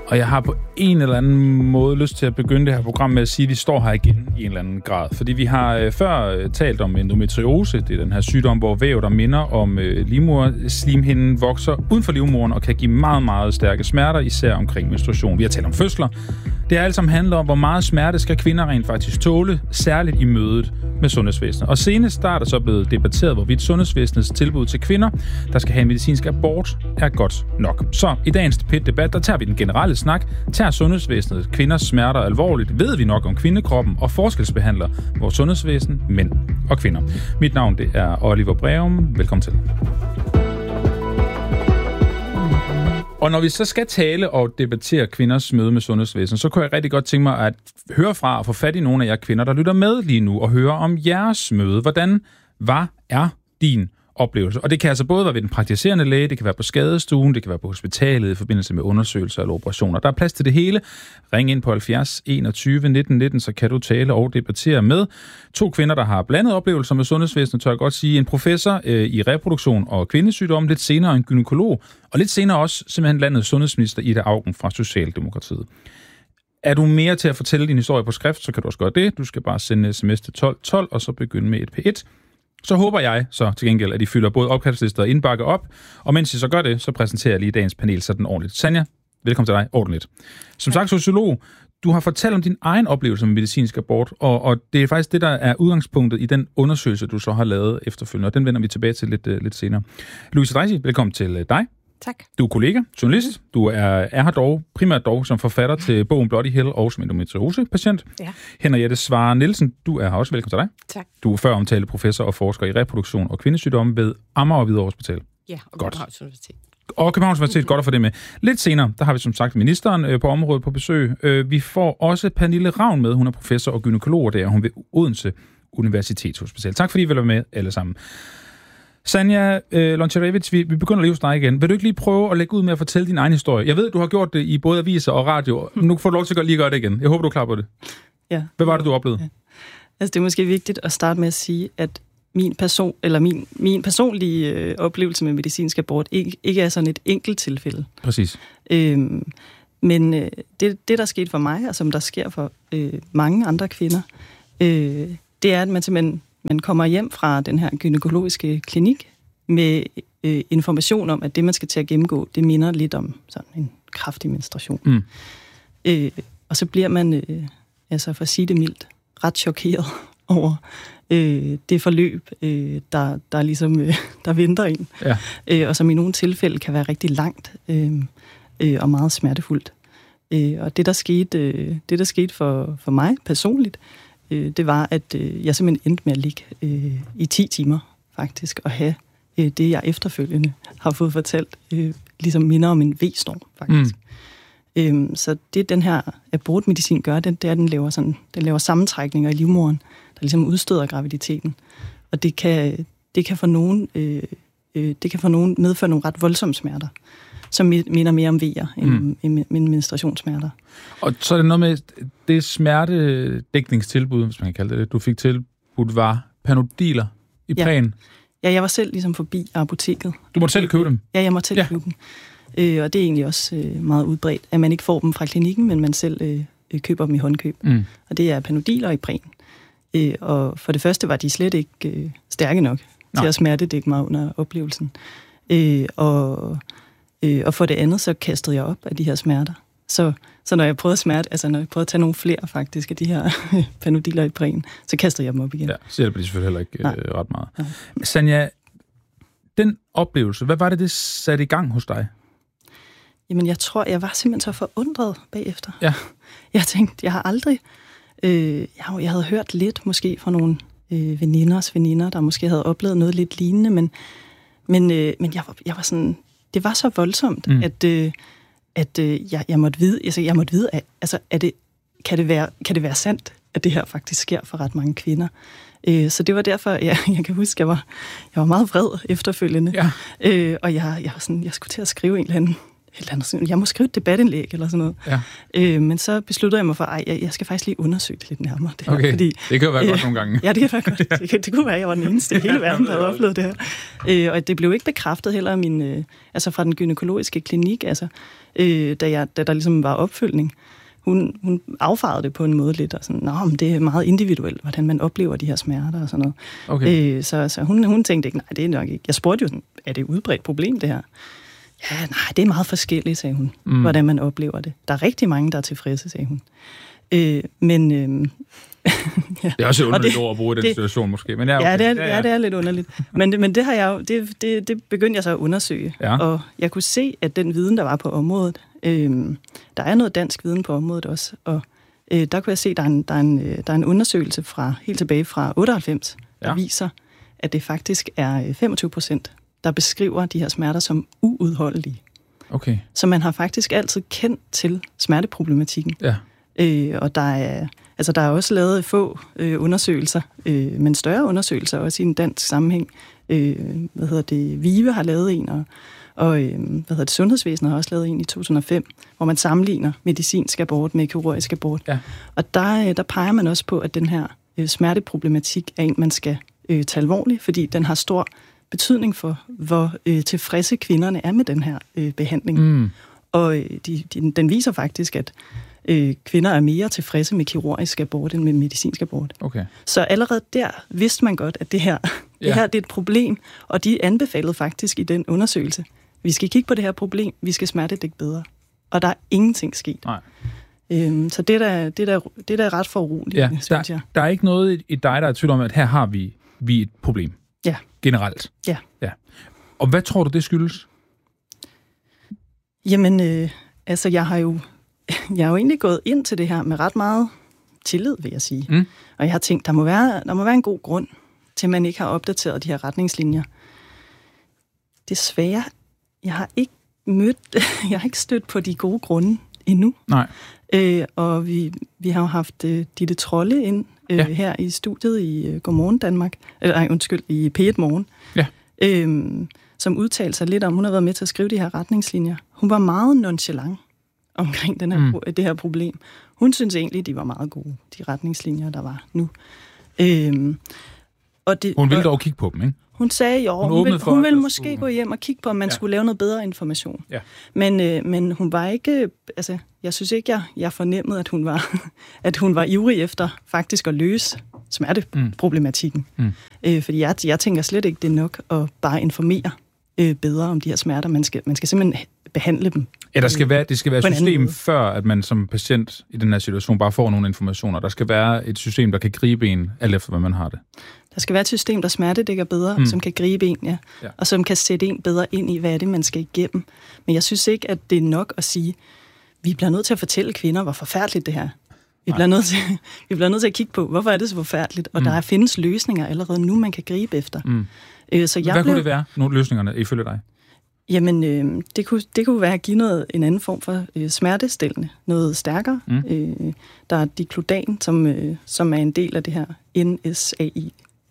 Og jeg har på en eller anden måde lyst til at begynde det her program med at sige, at vi står her igen i en eller anden grad. Fordi vi har før talt om endometriose. Det er den her sygdom, hvor væv, der minder om livmoderslimhinden, vokser uden for livmoderen og kan give meget, meget stærke smerter, især omkring menstruation. Vi har talt om fødsler. Det alt sammen handler om, hvor meget smerte skal kvinder rent faktisk tåle, særligt i mødet med sundhedsvæsenet. Og senest er der så blevet debatteret, hvorvidt sundhedsvæsenets tilbud til kvinder, der skal have en medicinsk abort, er godt nok. Så i dagens PET-debat, der tager vi den generelle snak. Tager sundhedsvæsenet kvinders smerter alvorligt? Ved vi nok om kvindekroppen og forskelsbehandler vores sundhedsvæsen mænd og kvinder? Mit navn, det er Oliver Breum. Velkommen til. Og når vi så skal tale og debattere kvinders møde med sundhedsvæsenet, så kunne jeg rigtig godt tænke mig at høre fra og få fat i nogle af jer kvinder, der lytter med lige nu, og høre om jeres møde. Hvordan er din oplevelse? Og det kan altså både være ved den praktiserende læge, det kan være på skadestuen, det kan være på hospitalet i forbindelse med undersøgelser eller operationer. Der er plads til det hele. Ring ind på 70 21 19 19, så kan du tale og debattere med to kvinder, der har blandet oplevelser med sundhedsvæsenet, tør jeg godt sige. En professor i reproduktion og kvindesygdom, lidt senere en gynækolog, og lidt senere også simpelthen landets sundhedsminister Ida Auken fra Socialdemokratiet. Er du mere til at fortælle din historie på skrift, så kan du også gøre det. Du skal bare sende sms til 1212, og så begynde med et P1. Så håber jeg så til gengæld, at I fylder både opkaldslister og indbakke op. Og mens I så gør det, så præsenterer jeg lige dagens panel sådan ordentligt. Sanja, velkommen til dig. Ordentligt. Som sagt, sociolog, du har fortalt om din egen oplevelse med medicinsk abort, og det er faktisk det, der er udgangspunktet i den undersøgelse, du så har lavet efterfølgende, og den vender vi tilbage til lidt senere. Louise Dreisig, velkommen til dig. Tak. Du er kollega, journalist. Du er her dog, primært dog, som forfatter til bogen Bloody Hell og som endometriose-patient. Ja. Henriette Svare Nielsen, du er her også. Velkommen til dig. Tak. Du er før omtalt professor og forsker i reproduktion og kvindesygdomme ved Amager og Hvidovre Hospital. Ja, og godt. Københavns Universitet. Og Københavns Universitet, godt at få det med. Lidt senere, der har vi som sagt ministeren på området på besøg. Vi får også Pernille Ravn med. Hun er professor og gynækolog, der hun ved Odense Universitetshospital. Tak fordi I vil være med alle sammen. Sanja Lončarević, vi begynder lige hos dig igen. Vil du ikke lige prøve at lægge ud med at fortælle din egen historie? Jeg ved, du har gjort det i både aviser og radio. Nu får du lov til at lige gøre det igen. Jeg håber, du er klar på det. Ja. Hvad var det, du oplevede? Ja. Altså, det er måske vigtigt at starte med at sige, at min personlige oplevelse med medicinsk abort ikke er sådan et enkelt tilfælde. Præcis. Men det, der skete for mig, og som der sker for mange andre kvinder, det er, at man kommer hjem fra den her gynækologiske klinik med information om, at det, man skal til at gennemgå, det minder lidt om sådan en kraftig menstruation. Mm. Og så bliver man, altså for at sige det mildt, ret chokeret over det forløb, der ligesom der venter en. Ja. Og som i nogle tilfælde kan være rigtig langt og meget smertefuldt. Og det, der skete for mig personligt, det var, at jeg simpelthen endte med at ligge i 10 timer, faktisk, og have det, jeg efterfølgende har fået fortalt, ligesom minder om en V-storm, faktisk. Så det, den her abortmedicin gør, det er, at den laver sammentrækninger i livmoderen, der ligesom udstøder graviditeten. Og det kan for nogen medføre nogle ret voldsomme smerter, som minder mere om vejer end menstruationssmerter. Og så er det noget med det smertedækningstilbud, hvis man kan kalde det, du fik tilbudt, var Panodiler i Prægen. Ja, jeg var selv ligesom forbi apoteket. Du måtte selv købe dem? Ja, jeg måtte selv købe dem. Og det er egentlig også meget udbredt, at man ikke får dem fra klinikken, men man selv køber dem i håndkøb. Og det er Panodiler i Prægen. Og for det første var de slet ikke stærke nok til at smertedække mig under oplevelsen. Og for det andet, så kastede jeg op af de her smerter. Så når jeg prøvede at tage nogle flere faktisk af de her Panodiler i Prægen, så kastede jeg dem op igen. Ja, så hjælper de selvfølgelig heller ikke ret meget. Ja. Sanja, den oplevelse, hvad var det satte i gang hos dig? Jamen, jeg tror, jeg var simpelthen så forundret bagefter. Ja. Jeg tænkte, jeg har aldrig... jeg havde hørt lidt måske fra nogle veninder, der måske havde oplevet noget lidt lignende, men jeg var sådan... Det var så voldsomt, at jeg måtte vide, altså kan det være sandt, at det her faktisk sker for ret mange kvinder. Så det var derfor, jeg kan huske, jeg var meget vred efterfølgende. Ja. Og jeg var sådan, jeg skulle til at skrive en eller anden eller andet, jeg må skrive et debatindlæg eller sådan noget. Ja. Men så besluttede jeg mig for, jeg skal faktisk lige undersøge det lidt nærmere. Det her, okay, fordi, det kan jo være godt nogle gange. Ja, det kan være godt. Det kunne være, at jeg var den eneste i hele verden, der havde oplevet det her. Og det blev ikke bekræftet heller af min, altså fra den gynækologiske klinik, altså, da der ligesom var opfølgning. Hun affarede det på en måde lidt, og sådan, men det er meget individuelt, hvordan man oplever de her smerter og sådan noget. Okay. Så hun tænkte ikke, nej, det er nok ikke. Jeg spurgte jo sådan, er det et udbredt problem, det her? Ja, nej, det er meget forskelligt, sagde hun, hvordan man oplever det. Der er rigtig mange, der er tilfredse, sagde hun. Men ja. Det er også et underligt ord at bruge i den situation, måske. Men okay. Ja, det er lidt underligt. Men det har jeg jo, det begyndte jeg så at undersøge. Ja. Og jeg kunne se, at den viden, der var på området, der er noget dansk viden på området også. Og der kunne jeg se, at der er en undersøgelse helt tilbage fra 98, der viser, at det faktisk er 25%, der beskriver de her smerter som uudholdelige. Okay. Så man har faktisk altid kendt til smerteproblematikken. Ja. Og der er også lavet få undersøgelser, men større undersøgelser også i en dansk sammenhæng. VIVE har lavet en, og Sundhedsvæsenet har også lavet en i 2005, hvor man sammenligner medicinsk abort med kirurgisk abort. Ja. Og der peger man også på, at den her smerteproblematik er en, man skal tage alvorligt, fordi den har stor betydning for, hvor tilfredse kvinderne er med den her behandling. Og den viser faktisk, at kvinder er mere tilfredse med kirurgisk abort end med medicinsk abort. Okay. Så allerede der vidste man godt, at det her det er et problem, og de anbefalede faktisk i den undersøgelse, vi skal kigge på det her problem, vi skal smertedække bedre. Og der er ingenting sket. Nej. Så det er ret foruroligende, synes jeg. Der er ikke noget i dig, der er tvivl om, at her har vi et problem. Ja. Generelt. Ja. Og hvad tror du, det skyldes? Jamen, jeg har jo egentlig gået ind til det her med ret meget tillid, vil jeg sige. Og jeg har tænkt, der må være en god grund til, at man ikke har opdateret de her retningslinjer. Desværre, jeg har ikke stødt på de gode grunde endnu. Nej. Og vi har jo haft Ditte Trolle ind her i studiet i Godmorgen Danmark, i P1 Morgen, som udtalte sig lidt om, hun har været med til at skrive de her retningslinjer. Hun var meget nonchalant omkring det her problem. Hun synes egentlig, de var meget gode, de retningslinjer, der var nu. Hun ville dog kigge på dem, ikke? Hun sagde hun ville måske gå hjem og kigge på, om man skulle lave noget bedre information. Ja. Men hun var ikke, altså, jeg synes ikke, jeg fornemmede, at hun var ivrig efter faktisk at løse smerteproblematikken. Fordi jeg tænker slet ikke, det er nok at bare informere bedre om de her smerter. Man skal simpelthen behandle dem. Ja, det skal være et system, før at man som patient i den her situation bare får nogle informationer. Der skal være et system, der kan gribe en, alt efter hvad man har det. Der skal være et system, der smertedækker bedre, som kan gribe en, og som kan sætte en bedre ind i, hvad er det, man skal igennem. Men jeg synes ikke, at det er nok at sige, vi bliver nødt til at fortælle kvinder, hvor forfærdeligt det her. Vi bliver nødt til at kigge på, hvorfor er det så forfærdeligt, og der findes løsninger allerede nu, man kan gribe efter. Så hvad kunne det være, nogle løsningerne ifølge dig? Jamen, det kunne være at give en anden form for smertestillende, noget stærkere. Der er diklodan, som er en del af det her NSAID.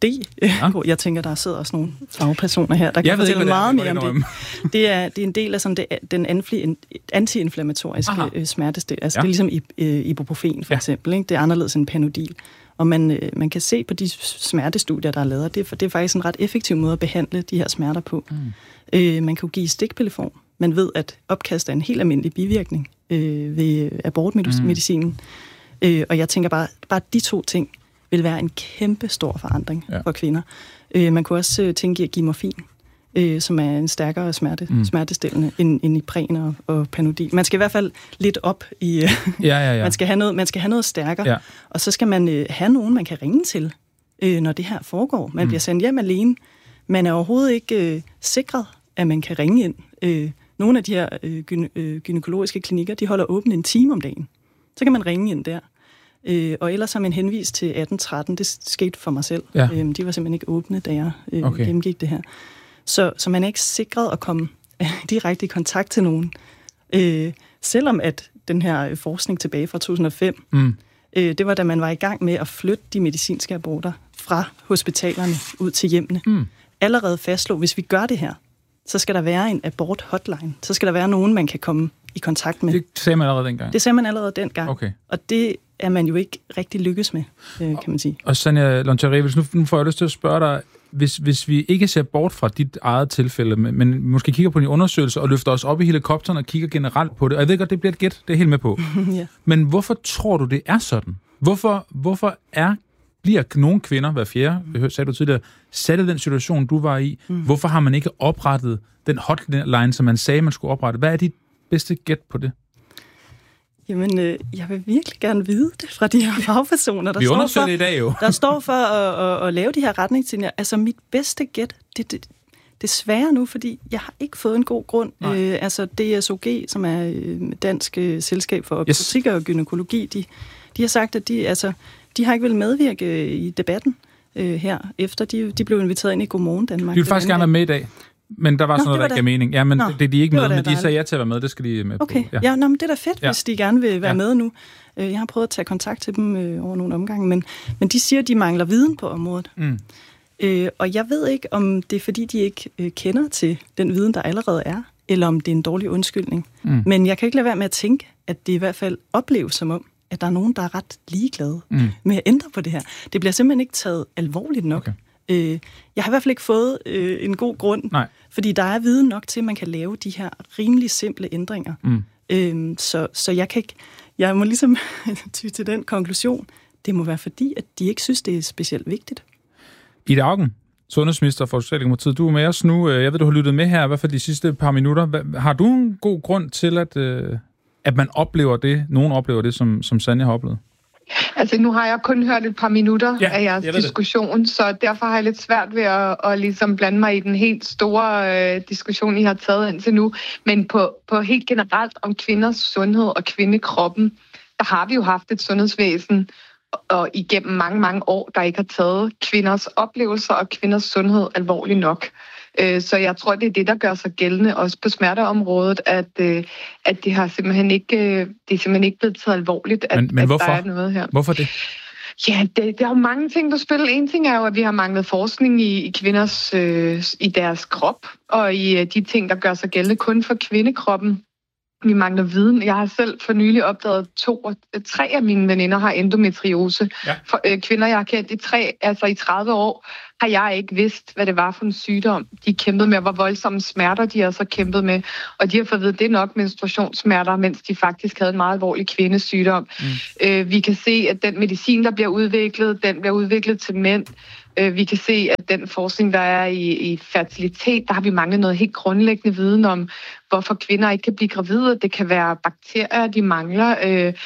Jeg tænker, der sidder også nogle fagpersoner her, der kan fortælle meget mere om det. Det er en del af sådan den antiinflammatoriske smertestillende. Altså, det er ligesom ibuprofen, for eksempel. Ikke? Det er anderledes end Panodil. Og man kan se på de smertestudier, der er lavet, det er faktisk en ret effektiv måde at behandle de her smerter på. Man kan jo give stikpilleform. Man ved, at opkast er en helt almindelig bivirkning ved abortmedicinen. Og jeg tænker bare de to ting vil være en kæmpe stor forandring for kvinder. Man kunne også tænke i at give morfin, som er en stærkere smertestillende end Ipren og Panodil. Man skal i hvert fald lidt op i... Man skal have noget stærkere. Ja. Og så skal man have nogen, man kan ringe til, når det her foregår. Man bliver sendt hjem alene. Man er overhovedet ikke sikret, at man kan ringe ind. Nogle af de her gynækologiske klinikker, de holder åbent en time om dagen. Så kan man ringe ind der. Og ellers har man henvist til 1813. Det skete for mig selv. Ja. De var simpelthen ikke åbne, da jeg gennemgik det her. Så man er ikke sikret at komme direkte i kontakt til nogen. Selvom at den her forskning tilbage fra 2005, det var da man var i gang med at flytte de medicinske aborter fra hospitalerne ud til hjemmene. Allerede fastslog, hvis vi gør det her, så skal der være en abort-hotline. Så skal der være nogen, man kan komme i kontakt med. Det sagde man allerede dengang? Det sagde man allerede dengang. Okay. Og det er man jo ikke rigtig lykkes med, kan man sige. Og Sanja Loncherevic, nu får jeg lyst til at spørge dig, hvis vi ikke ser bort fra dit eget tilfælde, men måske kigger på din undersøgelse og løfter os op i helikopteren og kigger generelt på det, og jeg ved godt, det bliver et gæt, det er helt med på. Ja. Men hvorfor tror du, det er sådan? Hvorfor bliver nogle kvinder, hver fjerde, sagde du tidligere, sat i den situation, du var i? Hvorfor har man ikke oprettet den hotline, som man sagde, man skulle oprette? Hvad er dit bedste gæt på det? Jamen, jeg vil virkelig gerne vide det fra de her fagpersoner, der vi undersøger det i dag jo. Der står for at lave de her retningslinjer. Altså, mit bedste gæt, det desværre nu, fordi jeg har ikke fået en god grund. Altså, DSOG, som er Dansk Selskab for Obstetrik og Gynækologi, de har sagt, at de har ikke vil medvirke i debatten her, efter de blev inviteret ind i Godmorgen Danmark. De vil faktisk gerne være med i dag. Men der var sådan noget, der ikke gav mening. Ja, men det er de ikke med, men de sagde ja til at være med. Det skal de med okay. på. Ja, men det er da fedt, hvis de gerne vil være med nu. Jeg har prøvet at tage kontakt til dem over nogle omgange, men de siger, at de mangler viden på området. Og jeg ved ikke, om det er, fordi de ikke kender til den viden, der allerede er, eller om det er en dårlig undskyldning. Men jeg kan ikke lade være med at tænke, at det i hvert fald opleves som om, at der er nogen, der er ret ligeglade med at ændre på det her. Det bliver simpelthen ikke taget alvorligt nok. Okay. Jeg har i hvert fald ikke fået en god grund, fordi der er viden nok til, at man kan lave de her rimelig simple ændringer. Så jeg kan ikke, jeg må ligesom ty til den konklusion. Det må være fordi, at de ikke synes, det er specielt vigtigt. Ida Auken, sundhedsminister for Socialdemokratiet, du er med os nu. Jeg ved, du har lyttet med her, i hvert fald de sidste par minutter. Har du en god grund til, at man oplever det, nogen oplever det, som Sanja har oplevet? Altså, nu har jeg kun hørt et par minutter af jeres diskussion, så derfor har jeg lidt svært ved at ligesom blande mig i den helt store diskussion, I har taget indtil nu. Men på helt generelt om kvinders sundhed og kvindekroppen, der har vi jo haft et sundhedsvæsen og igennem mange, mange år, der ikke har taget kvinders oplevelser og kvinders sundhed alvorligt nok. Så jeg tror, det er det, der gør sig gældende også på smerteområdet, at det har simpelthen ikke blevet taget alvorligt, men hvorfor? Der er noget her. Hvorfor det? Ja, der er jo mange ting på spil. En ting er jo, at vi har manglet forskning i kvinders i deres krop, og i de ting, der gør sig gældende kun for kvindekroppen. Vi mangler viden. Jeg har selv for nylig opdaget 3 af mine veninder har endometriose. Ja. Kvinder, jeg har kendt i 30 år, har jeg ikke vidst, hvad det var for en sygdom. De kæmpede med, hvor voldsomme smerter de også har kæmpet med. Og de har fået at vide, det er nok menstruationssmerter, mens de faktisk havde en meget alvorlig kvindesygdom. Vi kan se, at den medicin, der bliver udviklet, den bliver udviklet til mænd. Vi kan se, at den forskning, der er i fertilitet, der har vi manglet noget helt grundlæggende viden om, hvorfor kvinder ikke kan blive gravide. Det kan være bakterier, de mangler.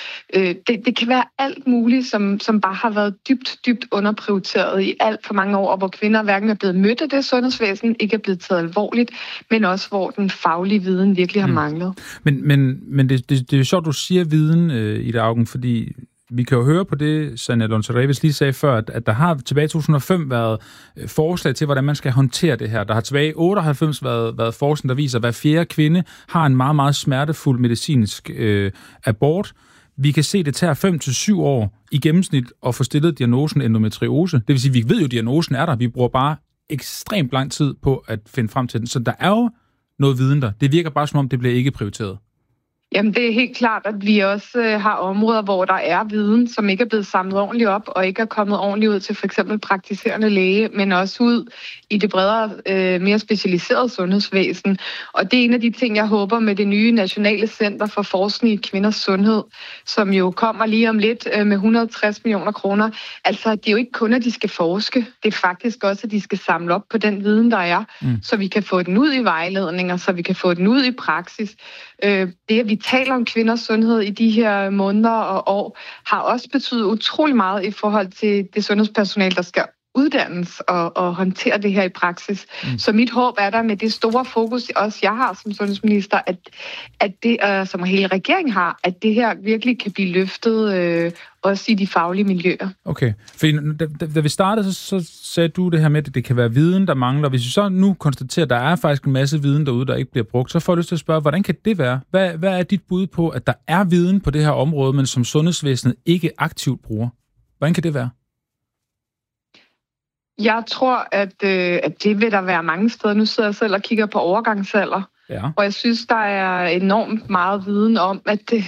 Det kan være alt muligt, som bare har været dybt underprioriteret i alt for mange år, og hvor kvinder hverken er blevet mødt af det sundhedsvæsen, ikke er blevet taget alvorligt, men også hvor den faglige viden virkelig har manglet. Men det er jo sjovt, du siger viden, Ida Auken, fordi vi kan jo høre på det, Sanja Loncherevic lige sagde før, at der har tilbage i 2005 været forslag til, hvordan man skal håndtere det her. Der har tilbage i 98 været forskning, der viser, at hver fjerde kvinde har en meget, meget smertefuld medicinsk abort. Vi kan se, at det tager 5-7 år i gennemsnit at få stillet diagnosen endometriose. Det vil sige, at vi ved jo, at diagnosen er der. Vi bruger bare ekstremt lang tid på at finde frem til den. Så der er jo noget viden der. Det virker bare som om, det bliver ikke prioriteret. Jamen, det er helt klart, at vi også har områder, hvor der er viden, som ikke er blevet samlet ordentligt op, og ikke er kommet ordentligt ud til for eksempel praktiserende læge, men også ud i det bredere, mere specialiserede sundhedsvæsen. Og det er en af de ting, jeg håber med det nye Nationale Center for Forskning i Kvinders Sundhed, som jo kommer lige om lidt med 160 millioner kroner. Altså, det er jo ikke kun, at de skal forske. Det er faktisk også, at de skal samle op på den viden, der er, så vi kan få den ud i vejledninger, så vi kan få den ud i praksis. Det, at vi taler om kvinders sundhed i de her måneder og år, har også betydet utrolig meget i forhold til det sundhedspersonale, der skal uddannes og håndtere det her i praksis. Så mit håb er der med det store fokus, også jeg har som sundhedsminister, at det, som hele regeringen har, at det her virkelig kan blive løftet også i de faglige miljøer. Okay, for da vi startede, så sagde du det her med, at det kan være viden, der mangler. Hvis vi så nu konstaterer, at der er faktisk en masse viden derude, der ikke bliver brugt, så får jeg lyst til at spørge, hvordan kan det være? Hvad er dit bud på, at der er viden på det her område, men som sundhedsvæsenet ikke aktivt bruger? Hvordan kan det være? Jeg tror, at det vil der være mange steder. Nu sidder jeg selv og kigger på overgangsalder. Ja. Og jeg synes, der er enormt meget viden om,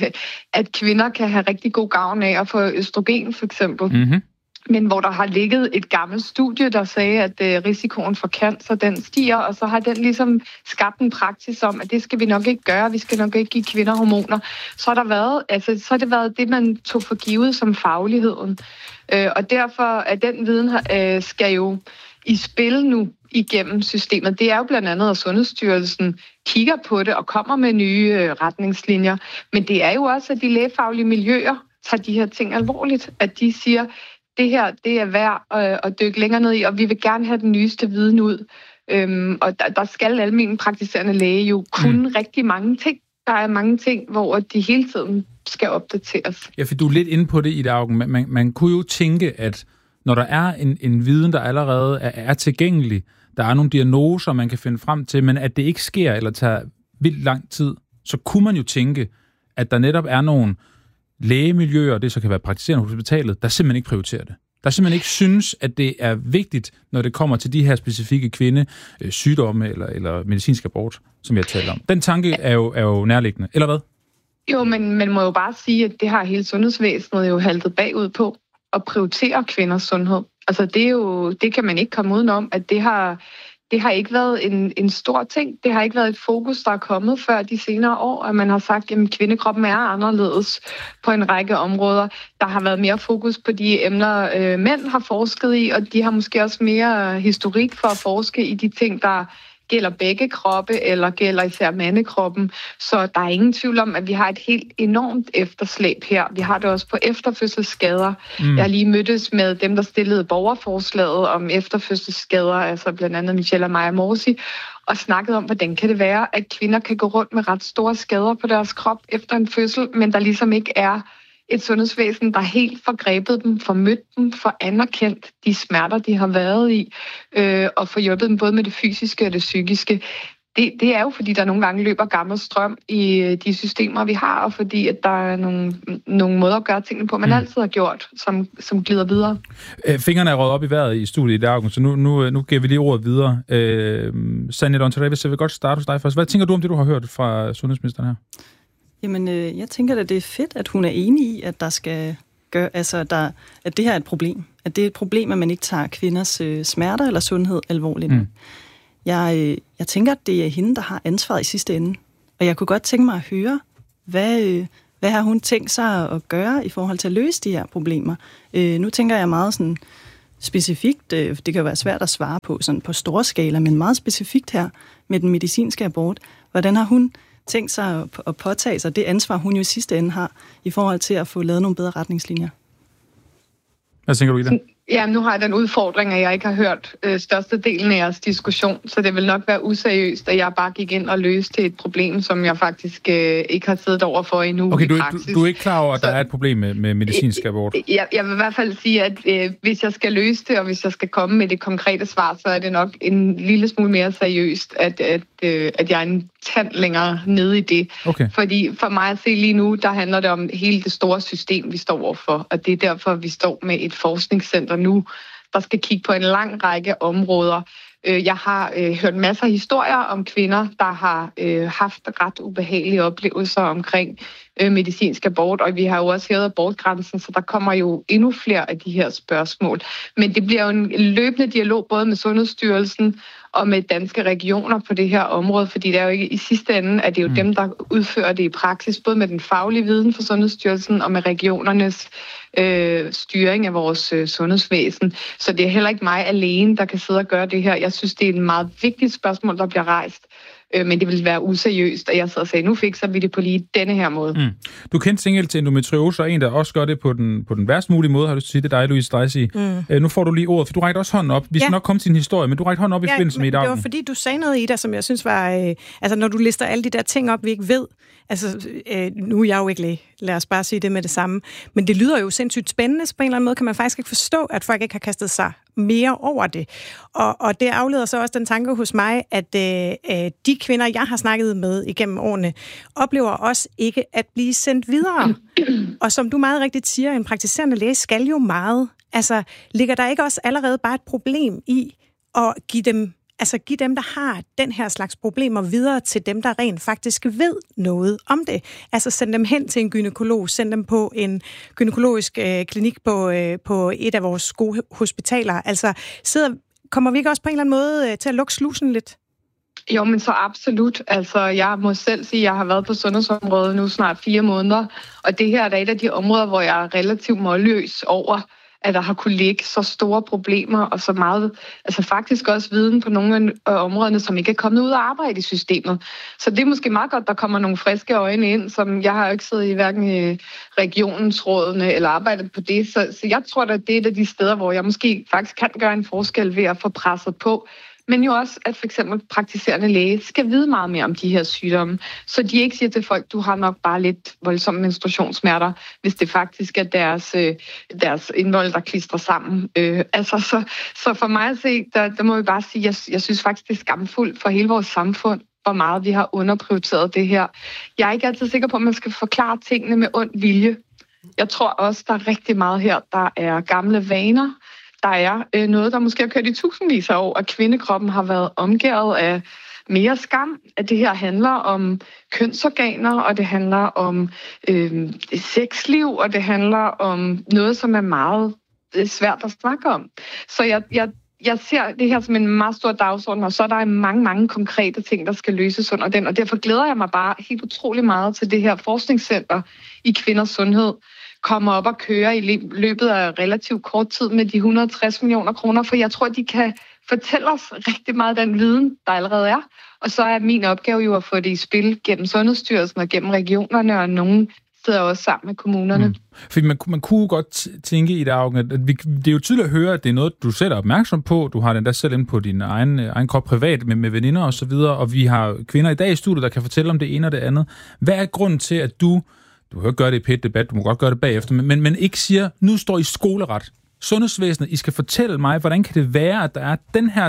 at kvinder kan have rigtig god gavn af at få østrogen, for eksempel. Mm-hmm. Men hvor der har ligget et gammelt studie, der sagde, at risikoen for cancer, den stiger, og så har den ligesom skabt en praksis om, at det skal vi nok ikke gøre, vi skal nok ikke give kvinder hormoner. Så har det været det, man tog for givet som fagligheden. Og derfor er den viden skal jo i spil nu igennem systemet. Det er jo blandt andet, at Sundhedsstyrelsen kigger på det og kommer med nye retningslinjer. Men det er jo også, at de lægefaglige miljøer tager de her ting alvorligt. At de siger, det her, det er værd at dykke længere ned i, og vi vil gerne have den nyeste viden ud. Og der skal almen praktiserende læge jo kunne rigtig mange ting. Der er mange ting, hvor de hele tiden skal opdateres. Ja, for du er lidt inde på det i det argument. Man kunne jo tænke, at når der er en viden, der allerede er tilgængelig, der er nogle diagnoser, man kan finde frem til, men at det ikke sker eller tager vildt lang tid, så kunne man jo tænke, at der netop er nogle lægemiljøer, det så kan være praktiserende på hospitalet, der simpelthen ikke prioriterer det. Der simpelthen ikke synes, at det er vigtigt, når det kommer til de her specifikke kvindesygdomme eller medicinsk abort, som jeg taler om. Den tanke er jo nærliggende, eller hvad? Jo, men man må jo bare sige, at det har hele sundhedsvæsenet jo haltet bagud på at prioritere kvinders sundhed. Altså det kan man ikke komme udenom, at det har ikke været en stor ting. Det har ikke været et fokus, der er kommet før de senere år, at man har sagt, at kvindekroppen er anderledes på en række områder. Der har været mere fokus på de emner, mænd har forsket i, og de har måske også mere historik for at forske i de ting, der gælder begge kroppe, eller gælder især mandekroppen. Så der er ingen tvivl om, at vi har et helt enormt efterslæb her. Vi har det også på efterfødselsskader. Jeg har lige mødtes med dem, der stillede borgerforslaget om efterfødselsskader, altså blandt andet Michelle og Maja Morsi, og snakket om, hvordan kan det være, at kvinder kan gå rundt med ret store skader på deres krop efter en fødsel, men der ligesom ikke er et sundhedsvæsen, der helt får grebet dem, får mødt dem, får anerkendt de smerter, de har været i, og får hjulpet dem både med det fysiske og det psykiske. Det er jo, fordi der nogle gange løber gammel strøm i de systemer, vi har, og fordi at der er nogle måder at gøre tingene på, man altid har gjort, som glider videre. Fingrene er røget op i vejret i studiet i dag, så nu giver vi lige ordet videre. Sanja Lontarevis, jeg vil godt starte hos dig først. Hvad tænker du om det, du har hørt fra sundhedsministeren her? Jamen, jeg tænker, at det er fedt, at hun er enig i, at der skal gøre, at det her er et problem. At det er et problem, at man ikke tager kvinders smerter eller sundhed alvorligt. Jeg tænker, at det er hende, der har ansvaret i sidste ende. Og jeg kunne godt tænke mig at høre, hvad har hun tænkt sig at gøre i forhold til at løse de her problemer? Nu tænker jeg meget sådan specifikt, det kan jo være svært at svare på sådan på store skala, men meget specifikt her med den medicinske abort. Hvordan har hun tænkt sig at påtage sig det ansvar, hun jo i sidste ende har, i forhold til at få lavet nogle bedre retningslinjer? Hvad tænker du i det? Ja, nu har jeg den udfordring, at jeg ikke har hørt størstedelen af jeres diskussion, så det vil nok være useriøst, at jeg bare gik ind og løste et problem, som jeg faktisk ikke har siddet over for endnu i praksis. Du er ikke klar over, at der er et problem med medicinsk abort? Jeg vil i hvert fald sige, at hvis jeg skal løse det, og hvis jeg skal komme med det konkrete svar, så er det nok en lille smule mere seriøst, at jeg er en tand længere nede i det. Okay. Fordi for mig at se lige nu, der handler det om hele det store system, vi står overfor, og det er derfor, vi står med et forskningscenter nu, der skal kigge på en lang række områder. Jeg har hørt masser af historier om kvinder, der har haft ret ubehagelige oplevelser omkring medicinsk abort, og vi har jo også hævet abortgrænsen, så der kommer jo endnu flere af de her spørgsmål. Men det bliver jo en løbende dialog både med Sundhedsstyrelsen og med danske regioner på det her område, fordi det er jo ikke i sidste ende, at det er jo dem, der udfører det i praksis, både med den faglige viden for Sundhedsstyrelsen og med regionernes styring af vores sundhedsvæsen. Så det er heller ikke mig alene, der kan sidde og gøre det her. Jeg synes, det er et meget vigtigt spørgsmål, der bliver rejst. Men det vil være useriøst, at jeg sidder og siger, nu fikser vi det på lige denne her måde. Du kendte single til endometriose, og en, der også gør det på den værst mulige måde, har du sige, det er dig, Louise Dreisig. Nu får du lige ordet, for du rækker også hånden op. Vi skal nok komme til din historie, men du rækker hånden op i forbindelse med i dag. Det var fordi, du sagde noget, Ida, som jeg synes var... når du lister alle de der ting op, vi ikke ved. Nu er jeg jo ikke læge. Lad os bare sige det med det samme. Men det lyder jo sindssygt spændende, så på en eller anden måde kan man faktisk ikke forstå, at folk ikke har kastet sig mere over det. Og det afleder så også den tanke hos mig, at de kvinder, jeg har snakket med igennem årene, oplever også ikke at blive sendt videre. Og som du meget rigtigt siger, en praktiserende læge skal jo meget Altså, ligger der ikke også allerede bare et problem i at give dem, der har den her slags problemer videre til dem, der rent faktisk ved noget om det? Altså, send dem hen til en gynekolog, send dem på en gynækologisk klinik på et af vores gode hospitaler. Altså, kommer vi ikke også på en eller anden måde til at lukke slusen lidt? Jo, men så absolut. Altså, jeg må selv sige, at jeg har været på sundhedsområdet nu snart 4 måneder, og det her er et af de områder, hvor jeg er relativt målløs over, at der har kunne ligge så store problemer og så meget, altså faktisk også viden på nogle af områderne, som ikke er kommet ud og arbejde i systemet. Så det er måske meget godt, der kommer nogle friske øjne ind, som jeg har ikke siddet i hverken i regionsrådene eller arbejdet på det. Så jeg tror, at det er et af de steder, hvor jeg måske faktisk kan gøre en forskel ved at få presset på. Men jo også, at for eksempel praktiserende læge skal vide meget mere om de her sygdomme, så de ikke siger til folk, du har nok bare lidt voldsomme menstruationssmerter, hvis det faktisk er deres indvold, der klistrer sammen. Så for mig at se, der må vi bare sige, jeg synes faktisk, det er skamfuldt for hele vores samfund, hvor meget vi har underprioriteret det her. Jeg er ikke altid sikker på, at man skal forklare tingene med ond vilje. Jeg tror også, der er rigtig meget her, der er gamle vaner. Der er noget, der måske har kørt i tusindvis af år, at kvindekroppen har været omgærdet af mere skam. At det her handler om kønsorganer, og det handler om sexliv, og det handler om noget, som er meget svært at snakke om. Så jeg ser det her som en meget stor dagsorden, og så er der mange, mange konkrete ting, der skal løses under den. Og derfor glæder jeg mig bare helt utrolig meget til det her forskningscenter i kvinders sundhed, kommer op og kører i løbet af relativt kort tid med de 160 millioner kroner, for jeg tror, de kan fortælle os rigtig meget af den viden, der allerede er. Og så er min opgave jo at få det i spil gennem Sundhedsstyrelsen og gennem regionerne, og nogen sidder også sammen med kommunerne. Fordi man kunne godt tænke i det, at det er jo tydeligt at høre, at det er noget, du selv er opmærksom på. Du har den der selv inde på din egen krop privat med veninder og så videre, og vi har kvinder i dag i studiet, der kan fortælle om det ene og det andet. Hvad er grunden til, at du kan ikke gøre det i PET-debat, du må godt gøre det bagefter, men ikke siger, nu står I skoleret. Sundhedsvæsenet, I skal fortælle mig, hvordan kan det være, at der er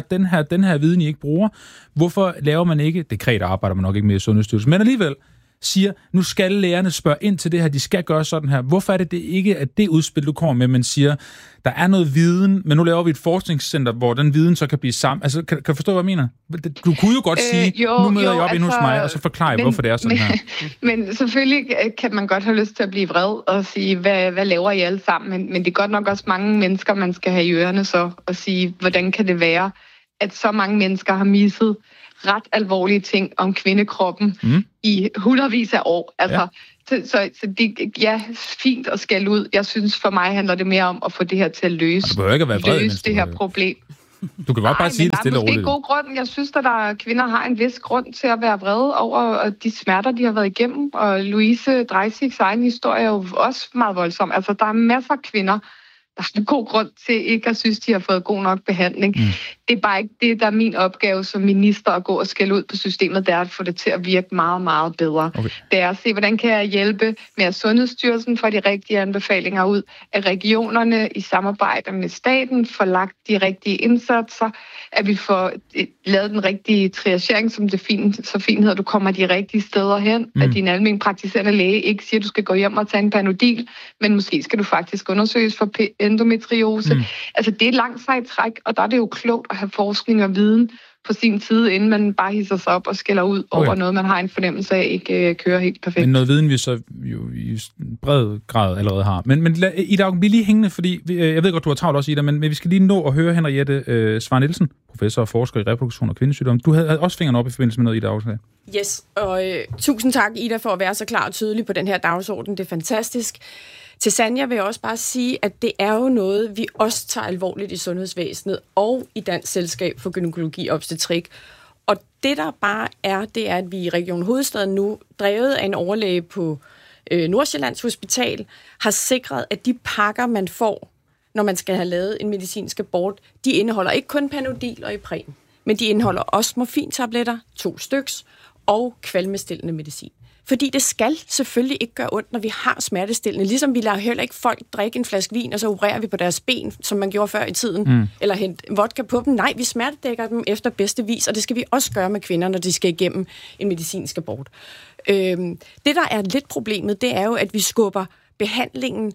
den her viden, I ikke bruger? Hvorfor laver man ikke, dekret arbejder man nok ikke med i Sundhedsstyrelsen, men alligevel siger, nu skal lærerne spørge ind til det her, de skal gøre sådan her. Hvorfor er det ikke, at det udspil, du kommer med, man siger, der er noget viden, men nu laver vi et forskningscenter, hvor den viden så kan blive sammen. Altså, kan du forstå, hvad jeg mener? Du kunne jo godt sige, nu møder jeg op inde hos mig, og så forklare, hvorfor det er sådan her. Men selvfølgelig kan man godt have lyst til at blive vred og sige, hvad laver I alle sammen? Men det er godt nok også mange mennesker, man skal have i ørerne så, og sige, hvordan kan det være, at så mange mennesker har misset ret alvorlige ting om kvindekroppen i hundredvis af år. Altså, så det er fint at skælde ud. Jeg synes, for mig handler det mere om at få det her til at løse det her problem. Du kan godt bare sige det stille og roligt. Der er måske god grund. Jeg synes, at kvinder har en vis grund til at være vrede over de smerter, de har været igennem. Og Louise Dreisigs egen historie er jo også meget voldsom. Altså, der er masser af kvinder, der er en god grund til ikke at synes, de har fået god nok behandling. Det er bare ikke det, der er min opgave som minister at gå og skælde ud på systemet, det er at få det til at virke meget, meget bedre. Okay. Det er at se, hvordan kan jeg hjælpe med, at Sundhedsstyrelsen får de rigtige anbefalinger ud, at regionerne i samarbejde med staten får lagt de rigtige indsatser, at vi får lavet den rigtige triagering, som det så fint hedder, du kommer de rigtige steder hen, at din almen praktiserende læge ikke siger, at du skal gå hjem og tage en Panodil, men måske skal du faktisk undersøges for endometriose. Altså, det er et langt sejt træk, og der er det jo klogt at have forskning og viden på sin side, inden man bare hisser sig op og skælder ud over noget, man har en fornemmelse af ikke kører helt perfekt. Men noget viden, vi så jo i bred grad allerede har. Men Ida Auken, bliv lige hængende, fordi jeg ved godt, du har travlt også, Ida, men vi skal lige nå at høre Henriette Svar Nielsen, professor og forsker i reproduktion og kvindesygdom. Du havde også fingrene op i forbindelse med noget, Ida Auken. Yes, og tusind tak, Ida, for at være så klar og tydelig på den her dagsorden. Det er fantastisk. Til Sanja vil jeg også bare sige, at det er jo noget, vi også tager alvorligt i sundhedsvæsenet og i Dansk Selskab for Gynækologi og Obstetrik. Og det der bare er, det er, at vi i Region Hovedstaden nu, drevet af en overlæge på Nordsjællands Hospital, har sikret, at de pakker, man får, når man skal have lavet en medicinsk abort, de indeholder ikke kun Panodil og Ipren, men de indeholder også morfintabletter, 2 styks, og kvalmestillende medicin. Fordi det skal selvfølgelig ikke gøre ondt, når vi har smertestillende. Ligesom vi lader heller ikke folk drikke en flaske vin, og så opererer vi på deres ben, som man gjorde før i tiden, eller hente vodka på dem. Nej, vi smertedækker dem efter bedste vis, og det skal vi også gøre med kvinder, når de skal igennem en medicinsk abort. Det, der er lidt problemet, det er jo, at vi skubber behandlingen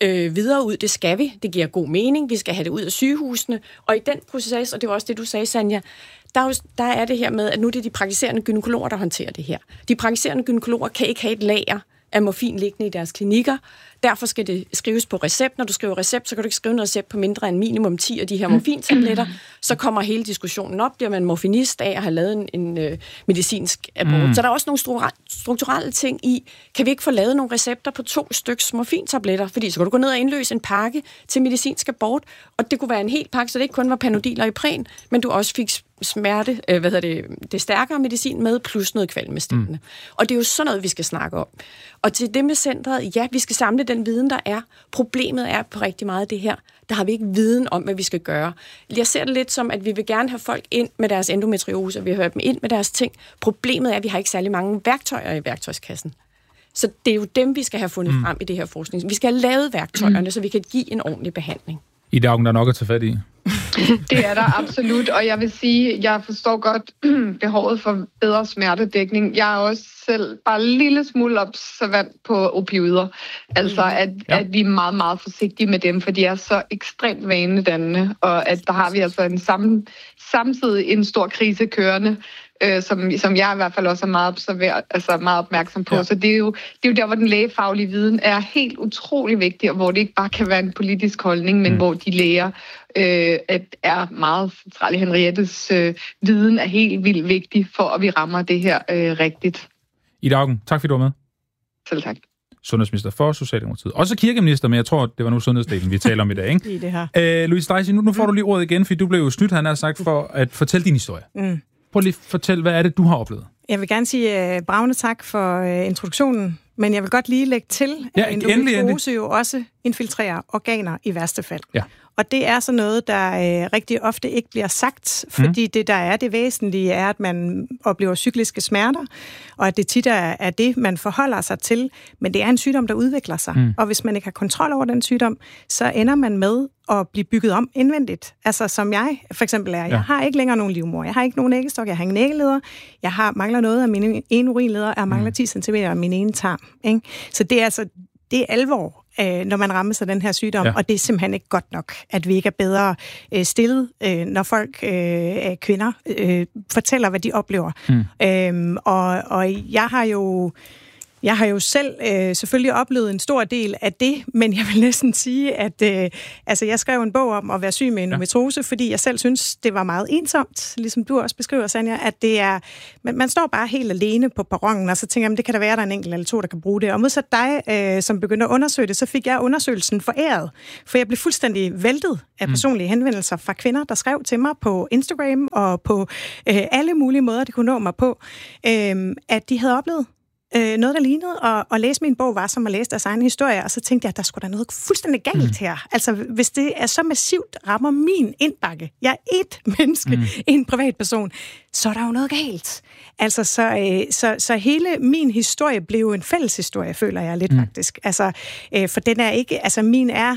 videre ud. Det skal vi. Det giver god mening. Vi skal have det ud af sygehusene. Og i den proces, og det var også det, du sagde, Sanja, der er det her med, at nu er det de praktiserende gynækologer, der håndterer det her. De praktiserende gynækologer kan ikke have et lager af morfin liggende i deres klinikker. Derfor skal det skrives på recept. Når du skriver recept, så kan du ikke skrive en recept på mindre end minimum 10 af de her morfintabletter. Så kommer hele diskussionen op. Bliver man morfinist af at have lavet en medicinsk abort. Så der er også nogle strukturelle ting i, kan vi ikke få lavet nogle recepter på 2 styks morfintabletter? Fordi så kan du gå ned og indløse en pakke til medicinsk abort, og det kunne være en hel pakke, så det ikke kun var Panodil og Ipren, men du også fik smerte, det stærkere medicin med, plus noget kvalmestillende. Og det er jo sådan noget, vi skal snakke om. Og til det med centret, ja, vi skal samle den viden, der er. Problemet er på rigtig meget af det her, der har vi ikke viden om, hvad vi skal gøre. Jeg ser det lidt som, at vi vil gerne have folk ind med deres endometriose, og vi har hørt dem ind med deres ting. Problemet er, at vi har ikke særlig mange værktøjer i værktøjskassen. Så det er jo dem, vi skal have fundet frem i det her forskning. Vi skal have lavet værktøjerne, så vi kan give en ordentlig behandling. Ida Auken, der er nok at tage fat i. Det er der absolut, og jeg vil sige, jeg forstår godt behovet for bedre smertedækning. Jeg er også selv bare en lille smule observant på opioider. Altså, at vi er meget, meget forsigtige med dem, for de er så ekstremt vanedannende, og at der har vi altså samtidig en stor krise kørende, som jeg i hvert fald også er meget opmærksom på. Ja. Så det er jo der, hvor den lægefaglige viden er helt utrolig vigtig, og hvor det ikke bare kan være en politisk holdning, men hvor de læger er meget centrale. Henriettes viden er helt vildt vigtig for, at vi rammer det her rigtigt. Ida Auken, tak fordi du var med. Selv tak. Sundhedsminister for Socialdemokratiet. Også kirkeminister, men jeg tror, det var nu sundhedsdelen, vi taler om i dag, ikke? I det her. Louise Dreisig, nu får du lige ordet igen, fordi du blev jo snydt, han har sagt, for at fortælle din historie. Prøv lige at fortælle, hvad er det, du har oplevet? Jeg vil gerne sige bravende tak for introduktionen, men jeg vil godt lige lægge til, at endometriose jo også infiltrerer organer i værste fald. Ja. Og det er så noget, der rigtig ofte ikke bliver sagt, fordi det, der er det væsentlige, er, at man oplever cykliske smerter, og at det tit er det, man forholder sig til. Men det er en sygdom, der udvikler sig. Og hvis man ikke har kontrol over den sygdom, så ender man med at blive bygget om indvendigt. Altså som jeg for eksempel er. Jeg har ikke længere nogen livmor, jeg har ikke nogen æggestok, jeg har ingen æggeleder, jeg mangler noget af mine ene urinleder, jeg mangler 10 cm af min ene tarm. Ikke? Så det er altså det er alvor, når man rammer sig den her sygdom, og det er simpelthen ikke godt nok, at vi ikke er bedre stillet, når folk, kvinder, fortæller, hvad de oplever. Og jeg har jo selv selvfølgelig oplevet en stor del af det, men jeg vil næsten sige, at jeg skrev en bog om at være syg med endometriose, fordi jeg selv synes, det var meget ensomt, ligesom du også beskriver, Sanja, at det er, man står bare helt alene på perronen, og så tænker jeg, det kan der være, der er en enkelt eller to, der kan bruge det. Og modsat dig, som begyndte at undersøge det, så fik jeg undersøgelsen foræret, for jeg blev fuldstændig væltet af personlige henvendelser fra kvinder, der skrev til mig på Instagram og på alle mulige måder, de kunne nå mig på, at de havde oplevet noget, der lignede, og læse min bog var som at læse deres egen historie, og så tænkte jeg, at der skulle da noget fuldstændig galt her. Altså, hvis det er så massivt rammer min indbakke, jeg er et menneske, en privatperson, så er der jo noget galt. Altså, så hele min historie blev en fælles historie, føler jeg lidt faktisk. Altså, for den er ikke, altså min er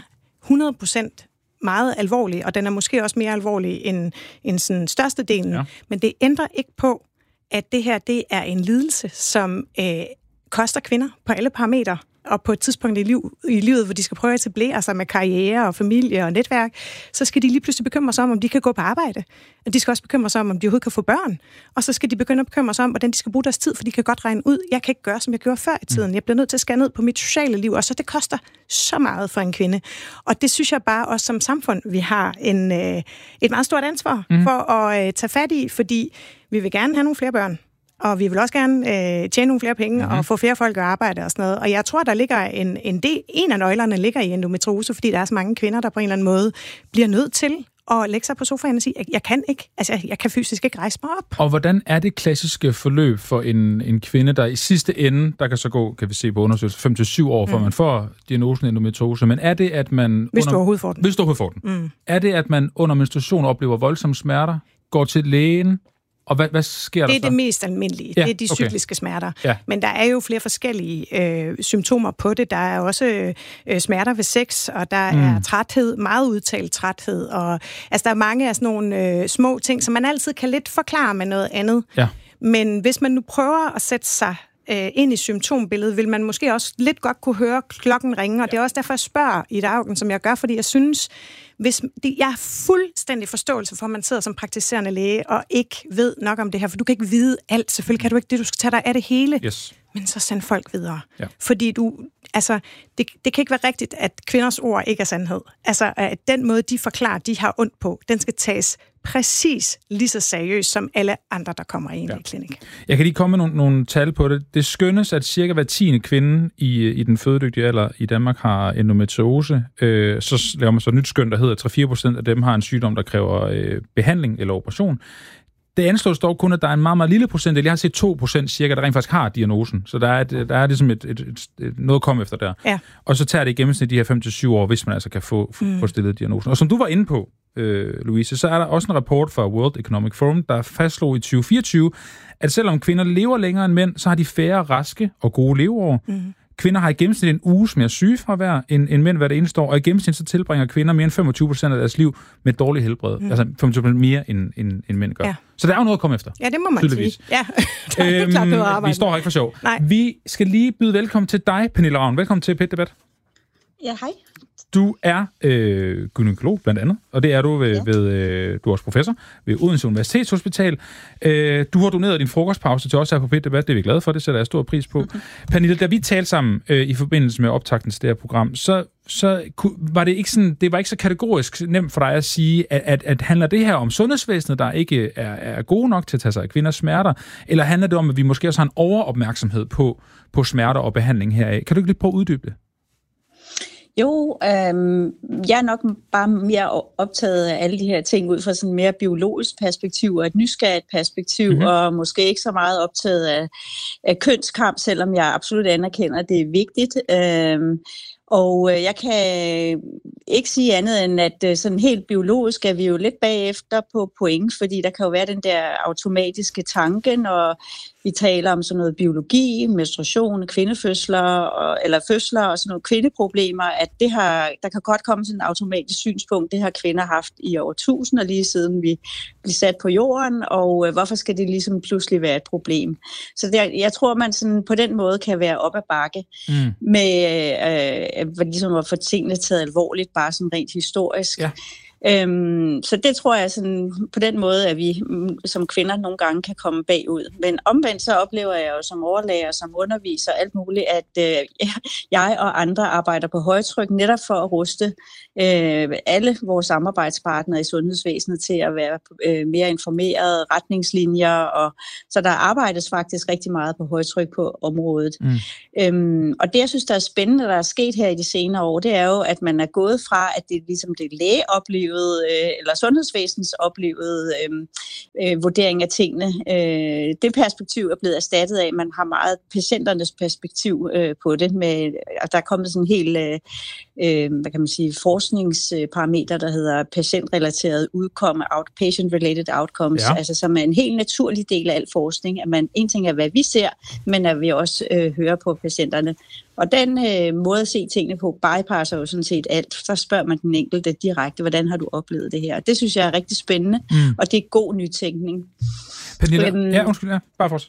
100% meget alvorlig, og den er måske også mere alvorlig end sådan størstedelen, men det ændrer ikke på, at det her, det er en lidelse, som koster kvinder på alle parametre, og på et tidspunkt i livet, hvor de skal prøve at etablere sig med karriere og familie og netværk, så skal de lige pludselig bekymre sig om de kan gå på arbejde. Og de skal også bekymre sig om de overhovedet kan få børn. Og så skal de begynde at bekymre sig om, hvordan de skal bruge deres tid, for de kan godt regne ud, jeg kan ikke gøre, som jeg gjorde før i tiden. Jeg bliver nødt til at skære ned på mit sociale liv, og så det koster så meget for en kvinde. Og det synes jeg bare også som samfund, vi har et meget stort ansvar for at tage fat i, fordi vi vil gerne have nogle flere børn. Og vi vil også gerne tjene nogle flere penge og få flere folk at arbejde og sådan noget. Og jeg tror, der ligger en af nøglerne ligger i endometriose, fordi der er så mange kvinder, der på en eller anden måde bliver nødt til at lægge sig på sofaen og sige, jeg kan ikke, altså jeg kan fysisk ikke rejse mig op. Og hvordan er det klassiske forløb for en kvinde, der i sidste ende, der kan så gå, kan vi se på undersøgelser, 5-7 år, før man får diagnosen endometriose, men er det, at man... Hvis du overhovedet får den. Hvis du overhovedet får den. Er det, at man under menstruation oplever voldsomme smerter, går til lægen, og hvad sker der så? Det er det mest almindelige. Ja, det er de cykliske smerter. Ja. Men der er jo flere forskellige symptomer på det. Der er også smerter ved sex, og der er træthed, meget udtalt træthed. Og, altså, der er mange af sådan nogle små ting, som man altid kan lidt forklare med noget andet. Ja. Men hvis man nu prøver at sætte sig ind i symptombilledet, vil man måske også lidt godt kunne høre klokken ringe, og det er også derfor, jeg spørger Ida Auken, som jeg gør, fordi jeg synes, jeg har fuldstændig forståelse for, at man sidder som praktiserende læge og ikke ved nok om det her, for du kan ikke vide alt. Selvfølgelig kan du ikke det, du skal tage dig af det hele. Yes. Men så send folk videre. Ja. Fordi det kan ikke være rigtigt, at kvinders ord ikke er sandhed. Altså, at den måde, de forklarer, de har ondt på, den skal tages præcis lige så seriøst som alle andre, der kommer ind i klinik. Jeg kan lige komme med nogle tal på det. Det skønnes, at cirka hver 10. kvinde i den fødedygtige alder i Danmark har endometriose. Så laver man så et nyt skøn, der hedder, 3-4% af dem har en sygdom, der kræver behandling eller operation. Det anslås dog kun, at der er en meget, meget lille procentdel. Jeg har set 2% cirka, der rent faktisk har diagnosen. Så der er ligesom noget at komme efter der. Ja. Og så tager det i gennemsnit de her 5-7 år, hvis man altså kan få stillet diagnosen. Og som du var inde på, Louise, så er der også en rapport fra World Economic Forum, der fastslog i 2024, at selvom kvinder lever længere end mænd, så har de færre raske og gode leveår. Kvinder har i gennemsnit en uges mere sygefravær end mænd hvert eneste år, og i gennemsnit så tilbringer kvinder mere end 25% af deres liv med dårlig helbred. Altså 25% mere end mænd gør. Ja. Så der er jo noget at komme efter. Ja, det må man sige. Ja, der er klart noget at arbejde. Vi står her ikke for sjov. Nej. Vi skal lige byde velkommen til dig, Pernille Ravn. Velkommen til Pet Debat. Ja, hej. Du er gynekolog, blandt andet, og det er du du er også professor ved Odense Universitetshospital. Du har doneret din frokostpause til os her på Pet Debat, det er vi glade for, det sætter jeg stor pris på. Pernille, da vi talte sammen i forbindelse med optakten til det her program, så var det ikke sådan, det var ikke så kategorisk nemt for dig at sige, at handler det her om sundhedsvæsenet, der ikke er gode nok til at tage sig af kvinders smerter, eller handler det om, at vi måske også har en overopmærksomhed på smerter og behandling heraf? Kan du ikke lige prøve at uddybe det? Jo, jeg er nok bare mere optaget af alle de her ting ud fra sådan mere biologisk perspektiv og et nysgerrigt perspektiv, og måske ikke så meget optaget af kønskamp, selvom jeg absolut anerkender, at det er vigtigt. Og jeg kan ikke sige andet end, at sådan helt biologisk er vi jo lidt bagefter på point, fordi der kan jo være den der automatiske tanke, når vi taler om sådan noget biologi, menstruation, kvindefødsler eller fødsler og sådan nogle kvindeproblemer, at der kan godt komme sådan et automatisk synspunkt, det har kvinder haft i over 1000, og lige siden vi blev sat på jorden, og hvorfor skal det ligesom pludselig være et problem? Så jeg tror, man sådan på den måde kan være op ad bakke med ligesom at få tingene taget alvorligt, bare sådan rent historisk. Ja. Så det tror jeg sådan, på den måde, at vi som kvinder nogle gange kan komme bagud. Men omvendt så oplever jeg jo som overlæger, som underviser alt muligt, at jeg og andre arbejder på højtryk netop for at ruste alle vores samarbejdspartnere i sundhedsvæsenet til at være mere informerede, retningslinjer, og så der arbejdes faktisk rigtig meget på højtryk på området. Og det, jeg synes, der er spændende, der er sket her i de senere år, det er jo, at man er gået fra, at det ligesom det lægeoplevede eller sundhedsvæsens oplevede vurdering af tingene. Det perspektiv er blevet erstattet af, at man har meget patienternes perspektiv på det. Og der er kommet sådan en helt hvad kan man sige, forskningsparameter, der hedder patientrelateret udkomme, patient-related outcomes, altså som er en helt naturlig del af al forskning, at man en ting er, hvad vi ser, men at vi også hører på patienterne. Og den måde at se tingene på bypasser jo sådan set alt. Så spørger man den enkelte direkte, hvordan har du oplevet det her? Det synes jeg er rigtig spændende, og det er god nytænkning. Pernille, bare for os.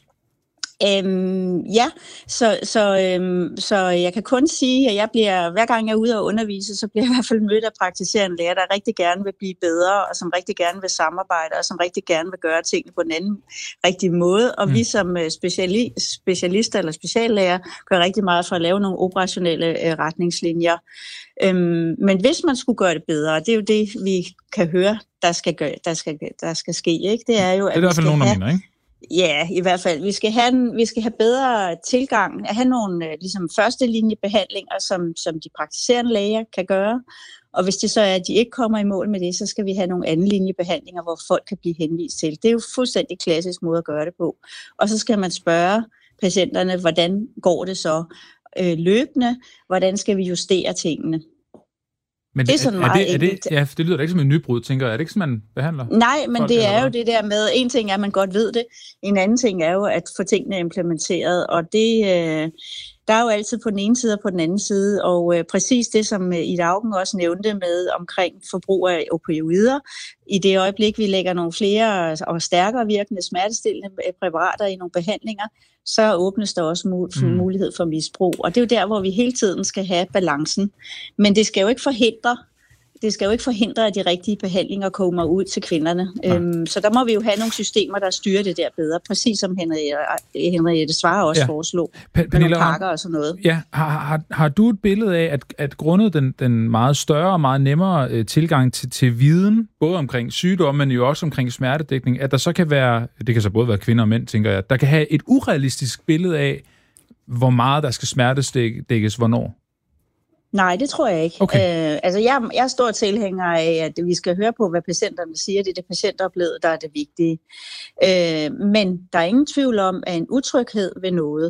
Så jeg kan kun sige, at jeg bliver, hver gang jeg er ude og undervise, så bliver jeg i hvert fald mødt af praktiserende læger, der rigtig gerne vil blive bedre, og som rigtig gerne vil samarbejde, og som rigtig gerne vil gøre tingene på en anden rigtig måde. Og vi som specialister eller speciallæger gør rigtig meget for at lave nogle operationelle retningslinjer. Men hvis man skulle gøre det bedre, det er jo det, vi kan høre, der skal ske, ikke? Det er jo, at det er i hvert fald nogen, der mener, ikke? Ja, i hvert fald. Vi skal have bedre tilgang, at have nogle ligesom første linjebehandlinger, som de praktiserende læger kan gøre. Og hvis det så er, at de ikke kommer i mål med det, så skal vi have nogle anden linjebehandlinger, hvor folk kan blive henvist til. Det er jo fuldstændig klassisk måde at gøre det på. Og så skal man spørge patienterne, hvordan går det så løbende? Hvordan skal vi justere tingene? Men det er sådan meget enkelt. Ja, det lyder da ikke som en nybrud, tænker jeg. Er det ikke sådan, man behandler? Nej, men det er jo det der med, en ting er, at man godt ved det. En anden ting er jo, at få tingene implementeret, og det der er jo altid på den ene side og på den anden side, og præcis det, som Ida Auken også nævnte med omkring forbrug af opioider. I det øjeblik, vi lægger nogle flere og stærkere virkende smertestillende præparater i nogle behandlinger, så åbnes der også mulighed for misbrug. Og det er jo der, hvor vi hele tiden skal have balancen. Men det skal jo ikke forhindre, at de rigtige behandlinger kommer ud til kvinderne. Så der må vi jo have nogle systemer, der styrer det der bedre, præcis som Henriette Svarer også foreslog. Med nogle pakker og sådan noget. Ja, har du et billede af, at grundet den meget større og meget nemmere tilgang til viden, både omkring sygdom, men jo også omkring smertedækning, at der så kan være, det kan så både være kvinder og mænd, tænker jeg, der kan have et urealistisk billede af, hvor meget der skal smertedækkes, hvornår? Nej, det tror jeg ikke. Okay. Jeg er stor tilhænger af, at vi skal høre på, hvad patienterne siger. Det er det patientoplevede, der er det vigtige. Men der er ingen tvivl om, at en utryghed ved noget,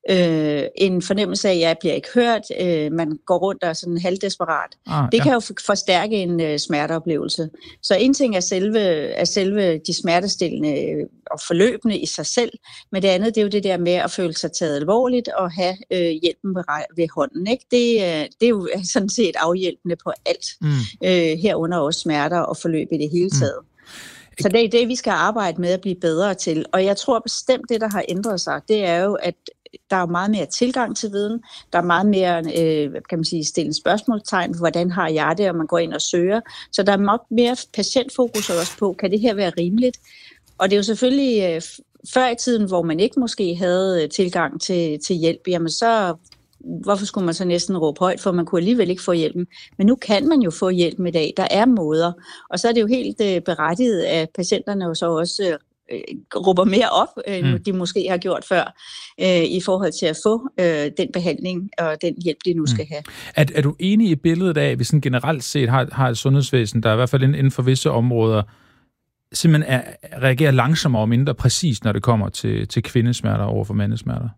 en fornemmelse af, at jeg bliver ikke hørt, man går rundt og er sådan halvdesperat, det kan jo forstærke en smerteoplevelse. Så en ting er selve de smertestillende og forløbende i sig selv, men det andet, det er jo det der med at føle sig taget alvorligt og have hjælpen ved hånden. Ikke? Det er jo sådan set afhjælpende på alt, herunder også smerter og forløb i det hele taget. Så det er det, vi skal arbejde med at blive bedre til. Og jeg tror bestemt, det der har ændret sig, det er jo, at der er meget mere tilgang til viden. Der er meget mere, kan man sige, stille spørgsmålstegn, hvordan har jeg det, og man går ind og søger. Så der er meget mere patientfokus også på, kan det her være rimeligt? Og det er jo selvfølgelig før i tiden, hvor man ikke måske havde tilgang til hjælp, jamen så hvorfor skulle man så næsten råbe højt, for man kunne alligevel ikke få hjælpen. Men nu kan man jo få hjælp i dag. Der er måder. Og så er det jo helt berettiget, at patienterne jo så også råber mere op, end de måske har gjort før, i forhold til at få den behandling og den hjælp, de nu skal have. Er du enig i billedet af, at vi sådan generelt set har et sundhedsvæsen, der i hvert fald inden for visse områder simpelthen reagerer langsommere og mindre præcist, når det kommer til kvindesmerter over for mandesmerter?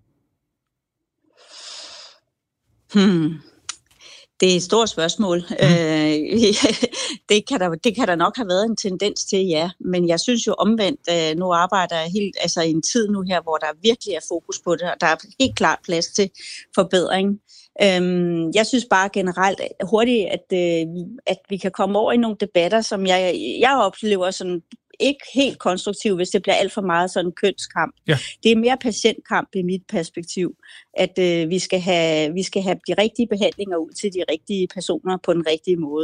Det er et stort spørgsmål. Det kan der nok have været en tendens til, ja. Men jeg synes jo omvendt, nu arbejder jeg i en tid nu her, hvor der virkelig er fokus på det, og der er helt klart plads til forbedring. Jeg synes bare generelt hurtigt, at vi kan komme over i nogle debatter, som jeg oplever sådan ikke helt konstruktiv, hvis det bliver alt for meget sådan kønskamp. Ja. Det er mere patientkamp i mit perspektiv, at vi skal have de rigtige behandlinger ud til de rigtige personer på den rigtige måde.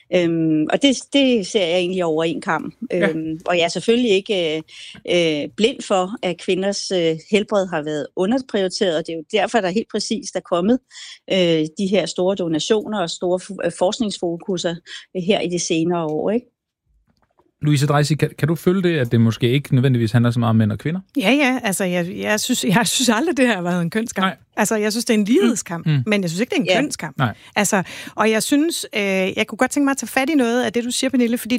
Og det ser jeg egentlig over en kamp. Og jeg er selvfølgelig ikke blind for, at kvinders helbred har været underprioriteret, og det er jo derfor, der helt præcist er kommet de her store donationer og store forskningsfokuser her i de senere år, ikke? Louise Dreisig, kan du følge det, at det måske ikke nødvendigvis handler så meget om mænd og kvinder? Ja, altså jeg synes aldrig, det her har været en kønskamp. Nej. Altså jeg synes, det er en lighedskamp, men jeg synes ikke, det er en kønskamp. Nej. Altså, og jeg synes, jeg kunne godt tænke mig at tage fat i noget af det, du siger, Pernille, fordi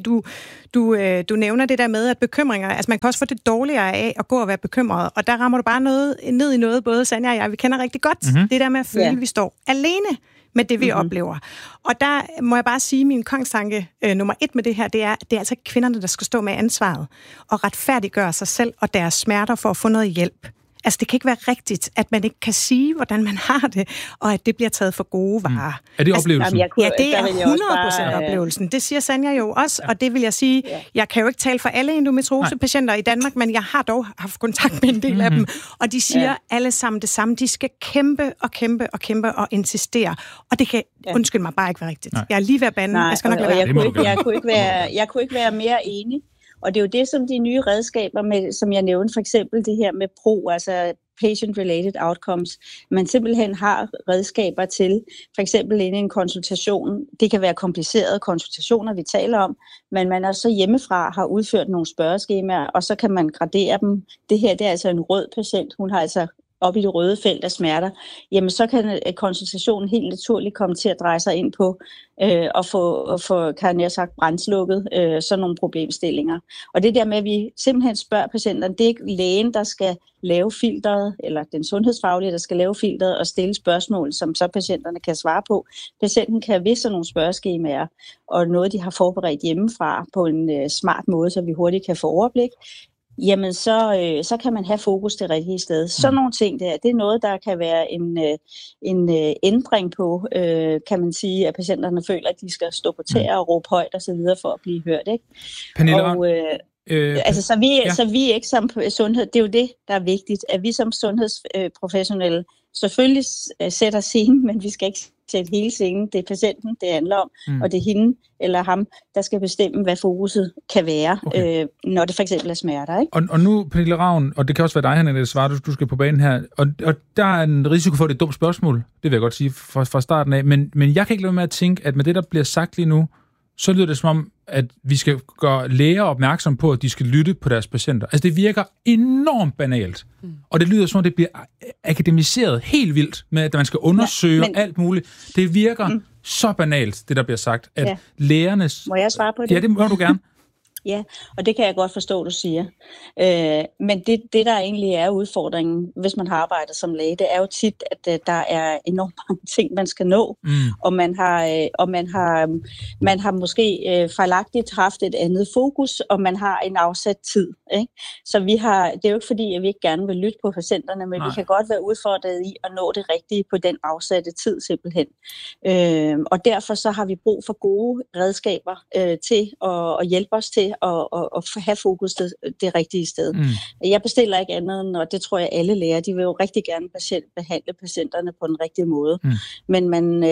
du nævner det der med, at bekymringer, altså man kan også få det dårligere af at gå og være bekymret, og der rammer du bare ned i noget, både Sanja og jeg, vi kender rigtig godt, det der med at føle, at vi står alene med det, vi oplever. Og der må jeg bare sige, min kongstanke nummer 1 med det her, det er altså kvinderne, der skal stå med ansvaret og retfærdiggøre sig selv og deres smerter for at få noget hjælp. Altså, det kan ikke være rigtigt, at man ikke kan sige, hvordan man har det, og at det bliver taget for gode varer. Er det oplevelsen? Ja, det er 100% oplevelsen. Det siger Sanja jo også, og det vil jeg sige, jeg kan jo ikke tale for alle endometriosepatienter i Danmark, men jeg har dog haft kontakt med en del af dem, og de siger alle sammen det samme. De skal kæmpe og insistere, og det kan, undskyld mig, bare ikke være rigtigt. Jeg er lige ved at bande. Jeg skal nok lade være. Jeg kunne ikke være mere enig. Og det er jo det, som de nye redskaber, med, som jeg nævnte, for eksempel det her med PRO, altså Patient-Related Outcomes, man simpelthen har redskaber til, for eksempel inde i en konsultation. Det kan være komplicerede konsultationer, vi taler om, men man også hjemmefra har udført nogle spørgeskemaer, og så kan man gradere dem. Det her, det er altså en rød patient, hun har altså op i det røde felt af smerter, jamen så kan konsultationen helt naturligt komme til at dreje sig ind på og få kan jeg sagt, brandslukket sådan nogle problemstillinger. Og det der med, at vi simpelthen spørger patienterne, det er ikke lægen, der skal lave filteret, eller den sundhedsfaglige, der skal lave filteret og stille spørgsmål, som så patienterne kan svare på. Patienten kan vise sådan nogle spørgeskemaer, og noget, de har forberedt hjemmefra på en smart måde, så vi hurtigt kan få overblik. jamen så kan man have fokus det rigtige sted. Sådan nogle ting der, det er noget, der kan være en ændring på, kan man sige, at patienterne føler, at de skal stå på tæer og råbe højt og så videre for at blive hørt, ikke? Pernille, så vi ikke som sundhed, det er jo det, der er vigtigt, at vi som sundhedsprofessionelle selvfølgelig sætter scenen, men vi skal ikke sætte hele scenen. Det er patienten, det handler om, og det er hende eller ham, der skal bestemme, hvad fokuset kan være, når det for eksempel er smerter. Ikke? Og nu, Pernille Ravn, og det kan også være dig, Hanne, der svarer, du skal på banen her, og der er en risiko for, at det er et dumt spørgsmål, det vil jeg godt sige fra starten af, men jeg kan ikke lade være med at tænke, at med det, der bliver sagt lige nu, så lyder det som om, at vi skal gøre læger opmærksom på, at de skal lytte på deres patienter. Altså, det virker enormt banalt. Og det lyder som om, det bliver akademiseret helt vildt med, at man skal undersøge alt muligt. Det virker så banalt, det der bliver sagt, at lægernes... Må jeg svare på det? Ja, det må du gerne. Ja, og det kan jeg godt forstå, du siger. Men det, der egentlig er udfordringen, hvis man har arbejdet som læge, det er jo tit, at der er enormt mange ting, man skal nå, og man har måske fejlagtigt haft et andet fokus, og man har en afsat tid. Ikke? Så det er jo ikke fordi, at vi ikke gerne vil lytte på patienterne, men vi kan godt være udfordret i at nå det rigtige på den afsatte tid simpelthen. Og derfor så har vi brug for gode redskaber til at hjælpe os til at have fokus det rigtige sted. Jeg bestiller ikke andet, og det tror jeg alle læger, de vil jo rigtig gerne behandle patienterne på den rigtige måde. Men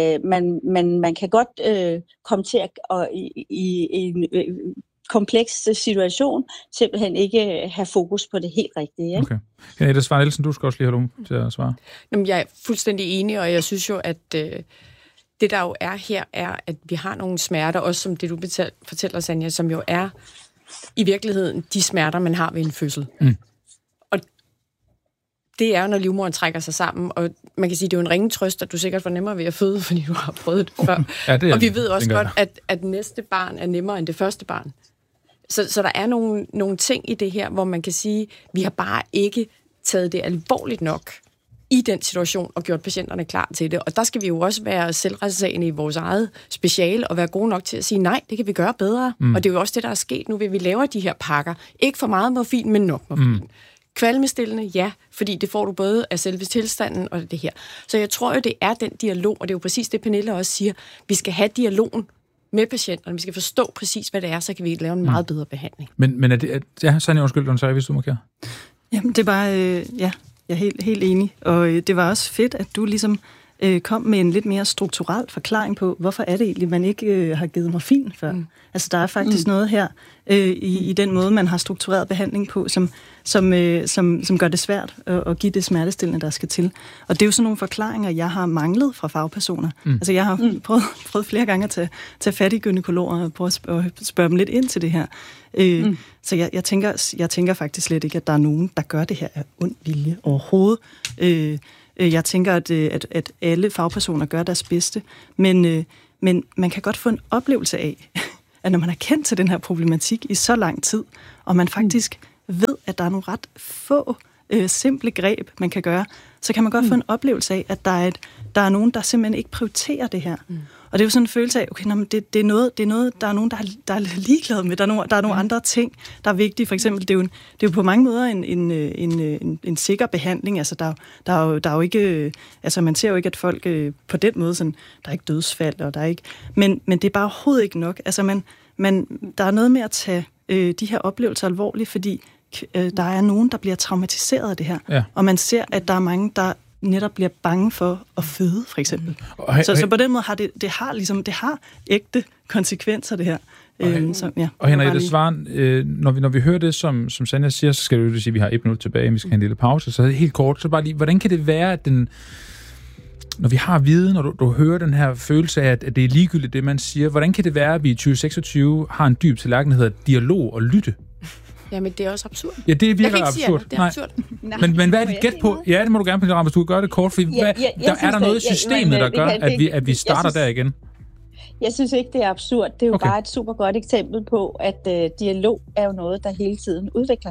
man kan godt komme til at i en kompleks situation simpelthen ikke have fokus på det helt rigtige. Ikke? Okay. Henriette Svare Nielsen, du skal også lige have lov til at svare. Jamen, jeg er fuldstændig enig, og jeg synes jo, at det der jo er her, er, at vi har nogle smerter, også som det du fortæller, Sanja, som jo er i virkeligheden de smerter, man har ved en fødsel. Og det er jo, når livmoderen trækker sig sammen, og man kan sige, det er jo en ringe trøst, at du sikkert får nemmere ved at føde, fordi du har prøvet det før. Og vi ved også godt, at næste barn er nemmere end det første barn. Så der er nogle ting i det her, hvor man kan sige, vi har bare ikke taget det alvorligt nok i den situation og gjort patienterne klar til det. Og der skal vi jo også være selvretssagende i vores eget speciale og være gode nok til at sige, nej, det kan vi gøre bedre. Og det er jo også det, der er sket nu, ved vi laver de her pakker. Ikke for meget morfin, men nok morfin. Kvalmestillende, ja, fordi det får du både af selve tilstanden og det her. Så jeg tror jo, det er den dialog, og det er jo præcis det, Pernille også siger. Vi skal have dialogen med patienterne. Vi skal forstå præcis, hvad det er, så kan vi lave en meget bedre behandling. Men er det... Ja, Sanja, undskyld, så hvis du markerer. Jamen, det er bare... Jeg er helt enig. Og det var også fedt, at du ligesom kom med en lidt mere strukturel forklaring på, hvorfor er det egentlig, man ikke har givet morfin før. Altså, der er faktisk noget her i den måde, man har struktureret behandling på, som gør det svært at give det smertestillende, der skal til. Og det er jo sådan nogle forklaringer, jeg har manglet fra fagpersoner. Altså, jeg har prøvet flere gange at tage fat i gynækologer og prøve at spørge dem lidt ind til det her. Så jeg tænker faktisk slet ikke, at der er nogen, der gør det her af ond vilje overhovedet. Jeg tænker, at alle fagpersoner gør deres bedste, men man kan godt få en oplevelse af, at når man har kendt til den her problematik i så lang tid, og man faktisk ved, at der er nogle ret få simple greb, man kan gøre, så kan man godt få en oplevelse af, at der er nogen, der simpelthen ikke prioriterer det her. Og det er jo sådan en følelse af, okay, det er noget, der er nogen, der er ligeglade med. Der er nogle andre ting, der er vigtige. For eksempel, det er jo på mange måder en sikker behandling. Altså, der er jo ikke... Altså, man ser jo ikke, at folk på den måde, sådan, der er ikke dødsfald, og der er ikke... Men det er bare overhovedet ikke nok. Altså, der er noget med at tage de her oplevelser alvorligt, fordi der er nogen, der bliver traumatiseret af det her. Ja. Og man ser, at der er mange, der netop bliver bange for at føde, for eksempel. Så på den måde har det har ægte konsekvenser, det her. Og Henriette Svaren, når vi hører det, som Sanja siger, så skal det jo sige, at vi har 1 minut tilbage, vi skal have en lille pause. Så helt kort, så bare lige, hvordan kan det være, at når vi har viden, når du hører den her følelse af, at det er ligegyldigt, det man siger, hvordan kan det være, at vi i 2026 har en dyb tallerken, der hedder dialog og lytte? Jamen, det er også absurd. Ja, det virker absurd. Det er absurd. Men hvad er det gæt på? Ja, det må du gerne, Pernille Ravn, hvis du kan gøre det kort, for er der noget i systemet, der gør, at vi starter der igen? Jeg synes ikke, det er absurd. Det er jo bare et super godt eksempel på, at dialog er jo noget, der hele tiden udvikler sig.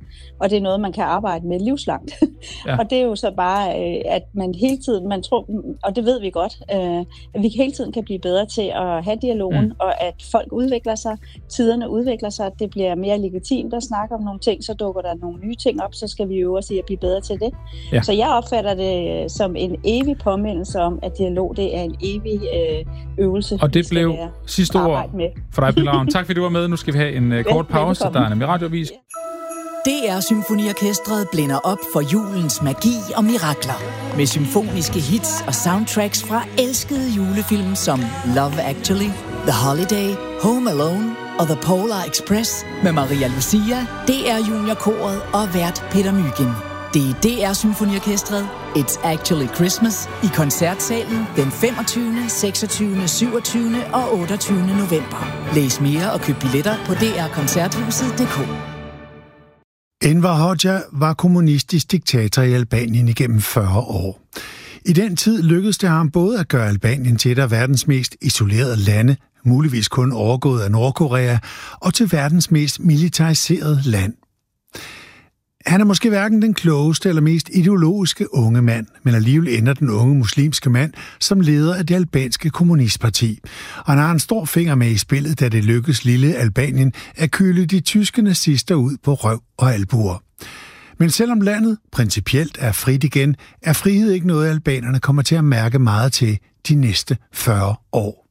og det er noget, man kan arbejde med livslangt. Ja. Og det er jo så bare, at man hele tiden, man tror, og det ved vi godt, at vi hele tiden kan blive bedre til at have dialogen, og at folk udvikler sig, tiderne udvikler sig, det bliver mere legitimt at snakke om nogle ting, så dukker der nogle nye ting op, så skal vi jo også blive bedre til det. Ja. Så jeg opfatter det som en evig påmindelse om, at dialog, det er en evig øvelse. Og det blev sidste ord for dig, Pernille Ravn. Tak fordi du var med. Nu skal vi have en kort pause. Der er en radioavis. DR Symfoniorkestret blænder op for julens magi og mirakler. Med symfoniske hits og soundtracks fra elskede julefilm som Love Actually, The Holiday, Home Alone og The Polar Express med Maria Lucia, DR Juniorkoret og vært Peter Mygind. Det er DR Symfoniorkestret It's Actually Christmas i koncertsalen den 25., 26., 27. og 28. november. Læs mere og køb billetter på drkoncerthuset.dk. Enver Hoxha var kommunistisk diktator i Albanien igennem 40 år. I den tid lykkedes det ham både at gøre Albanien til et af verdens mest isolerede lande, muligvis kun overgået af Nordkorea, og til verdens mest militariserede land. Han er måske hverken den klogeste eller mest ideologiske unge mand, men alligevel ender den unge muslimske mand som leder af det albanske kommunistparti. Og han har en stor finger med i spillet, da det lykkes lille Albanien at køle de tyske nazister ud på røv og albuer. Men selvom landet principielt er frit igen, er frihed ikke noget, albanerne kommer til at mærke meget til de næste 40 år.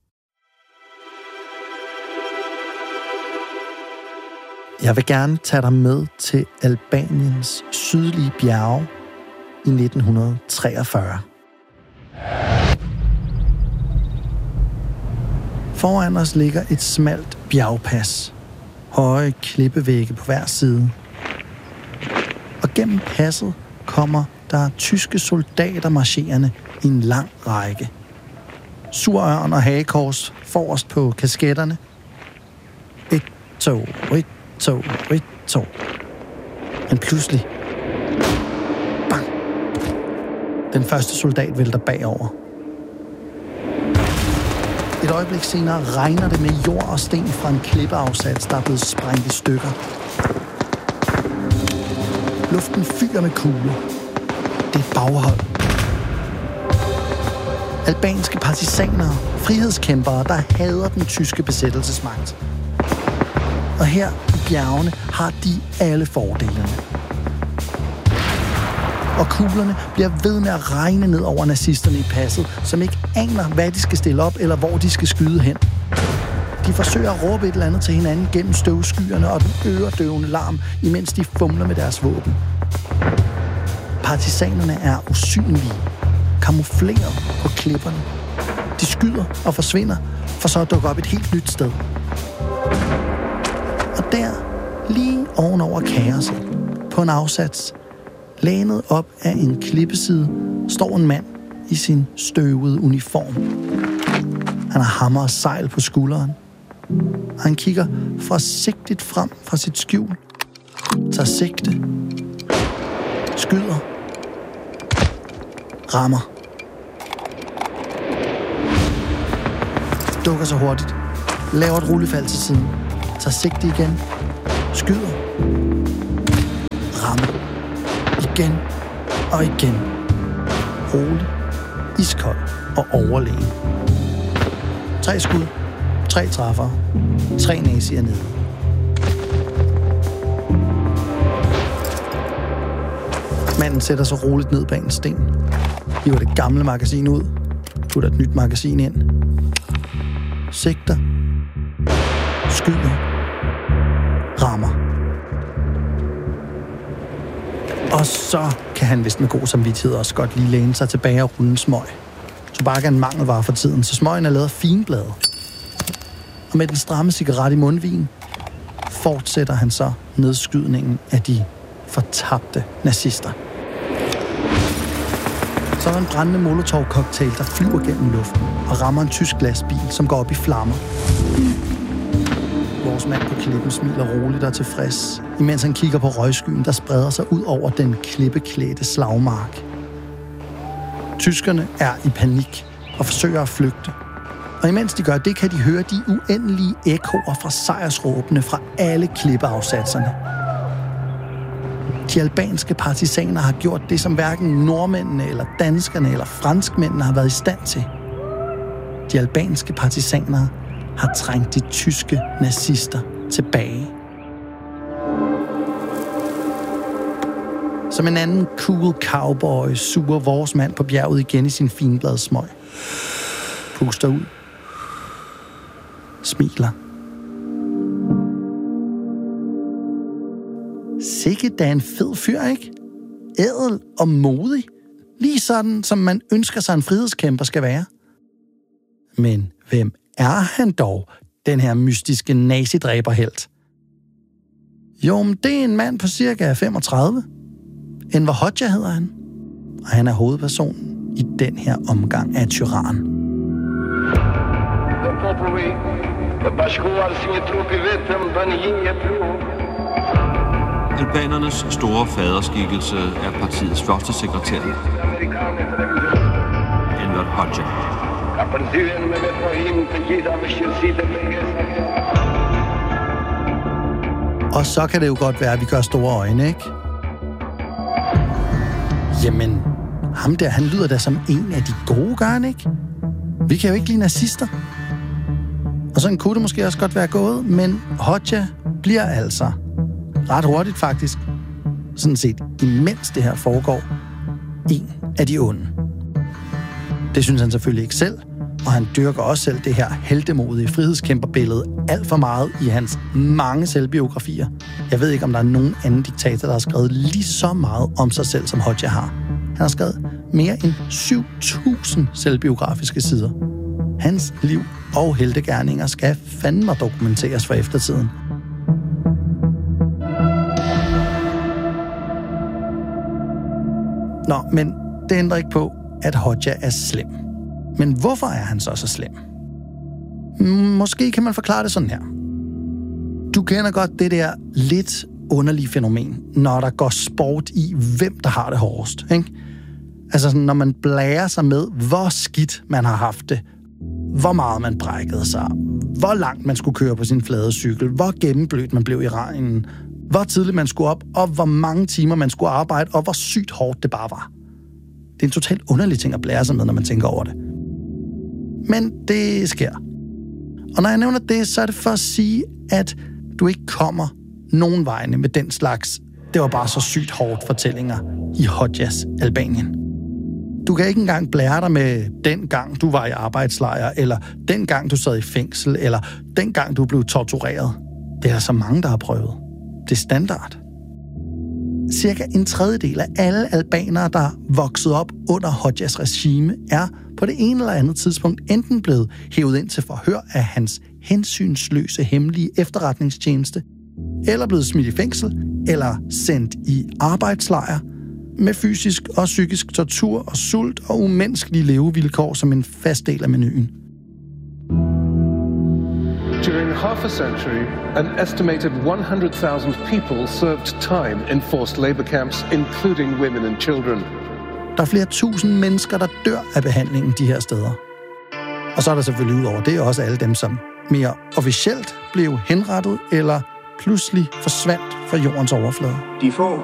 Jeg vil gerne tage dig med til Albaniens sydlige bjerge i 1943. Foran os ligger et smalt bjergpas. Høje klippevægge på hver side. Og gennem passet kommer der tyske soldater marcherende i en lang række. Surørn og hagekors forrest på kasketterne. Et tog, et tog. Men pludselig, bang! Den første soldat vælter bagover. Et øjeblik senere regner det med jord og sten fra en klippeafsats, der er blevet sprængt i stykker. Luften fyrer med kugler. Det er et baghold. Albanske partisaner, frihedskæmpere, der hader den tyske besættelsesmagt. Og her i bjergene har de alle fordelene. Og kuglerne bliver ved med at regne ned over nazisterne i passet, som ikke aner, hvad de skal stille op eller hvor de skal skyde hen. De forsøger at råbe et eller andet til hinanden gennem støvskyerne og den øredøvende larm, imens de fumler med deres våben. Partisanerne er usynlige, kamufleret på klipperne. De skyder og forsvinder, for så at dukke op et helt nyt sted. Og der, lige ovenover kaoset, på en afsats, lænet op af en klippeside, står en mand i sin støvede uniform. Han har hammer og sejl på skulderen. Han kigger forsigtigt frem fra sit skjul, tager sigte, skyder, rammer. Dukker sig hurtigt, laver et rullefald til siden, tager sigte igen, skyder, rammer. Igen og igen. Rolig, iskold og overlegen. 3 skud, 3 træffere, 3 nazier nede. Manden sætter sig roligt ned bag en sten, hiver det gamle magasin ud, putter et nyt magasin ind, sigter, skyder, rammer. Og så kan han vist med god samvittighed også godt lige læne sig tilbage og rulle en smøg. Tobak er en mangelvare for tiden, så smøgen er lavet af finblade. Og med den stramme cigaret i mundvigen, fortsætter han så nedskydningen af de fortabte nazister. Så er der en brændende molotov-cocktail, der flyver gennem luften og rammer en tysk lastbil, som går op i flammer. Vores mand på klippen smiler roligt og tilfreds, imens han kigger på røgskyen, der spreder sig ud over den klippeklædte slagmark. Tyskerne er i panik og forsøger at flygte. Og imens de gør det, kan de høre de uendelige ekkoer fra sejrsråbene fra alle klippeafsatserne. De albanske partisaner har gjort det, som hverken nordmændene eller danskerne eller franskmændene har været i stand til. De albanske partisaner har trængt de tyske nazister tilbage. Som en anden cool cowboy suger vores mand på bjerget igen i sin finbladsmøg. Puster ud. Smiler. Sikke da en fed fyr, ikke? Ædel og modig. Lige sådan, som man ønsker sig en frihedskæmper skal være. Men hvem er han dog, den her mystiske nazidræberhelt? Jo, men det er en mand på cirka 35. Enver Hoxha hedder han. Og han er hovedpersonen i den her omgang af tyran. Albanernes store faderskikkelse er partiets første sekretær, Enver Hoxha. Og så kan det jo godt være, at vi gør store øjne, ikke? Jamen, ham der, han lyder da som en af de gode, gør han ikke? Vi kan jo ikke lide nazister. Og sådan kunne det måske også godt være gået, men Hoxha bliver altså ret hurtigt faktisk, sådan set imens det her foregår, en af de onde. Det synes han selvfølgelig ikke selv, og han dyrker også selv det her heltemodige frihedskæmperbillede alt for meget i hans mange selvbiografier. Jeg ved ikke, om der er nogen anden diktator, der har skrevet lige så meget om sig selv, som Hoxha har. Han har skrevet mere end 7.000 selvbiografiske sider. Hans liv og heltegerninger skal fandme dokumenteres for eftertiden. Nå, men det ændrer ikke på, at Hoxha er slem. Men hvorfor er han så slem? Måske kan man forklare det sådan her. Du kender godt det der lidt underlige fænomen, når der går sport i, hvem der har det hårdest, ikke? Altså sådan, når man blærer sig med, hvor skidt man har haft det, hvor meget man brækkede sig, hvor langt man skulle køre på sin flade cykel, hvor gennemblødt man blev i regnen, hvor tidligt man skulle op, og hvor mange timer man skulle arbejde, og hvor sygt hårdt det bare var. Det er en totalt underlig ting at blære sig med, når man tænker over det. Men det sker. Og når jeg nævner det, så er det for at sige, at du ikke kommer nogen vegne med den slags, det var bare så sygt hårdt fortællinger i Hoxhas Albanien. Du kan ikke engang blære dig med den gang, du var i arbejdslejr, eller den gang, du sad i fængsel, eller den gang, du blev tortureret. Det er der så mange, der har prøvet. Det er standard. Cirka en tredjedel af alle albanere, der voksede op under Hoxhas regime, er på det ene eller andet tidspunkt enten blevet hævet ind til forhør af hans hensynsløse hemmelige efterretningstjeneste, eller blevet smidt i fængsel, eller sendt i arbejdslejr, med fysisk og psykisk tortur og sult og umenneskelige levevilkår som en fast del af menuen. During half a century, an estimated 100,000 people served time in forced labor camps, including women and children. Der er flere tusind mennesker, der dør af behandlingen de her steder. Og så er der selvfølgelig ud over det også alle dem, som mere officielt blev henrettet eller pludselig forsvandt fra jordens overflade. De få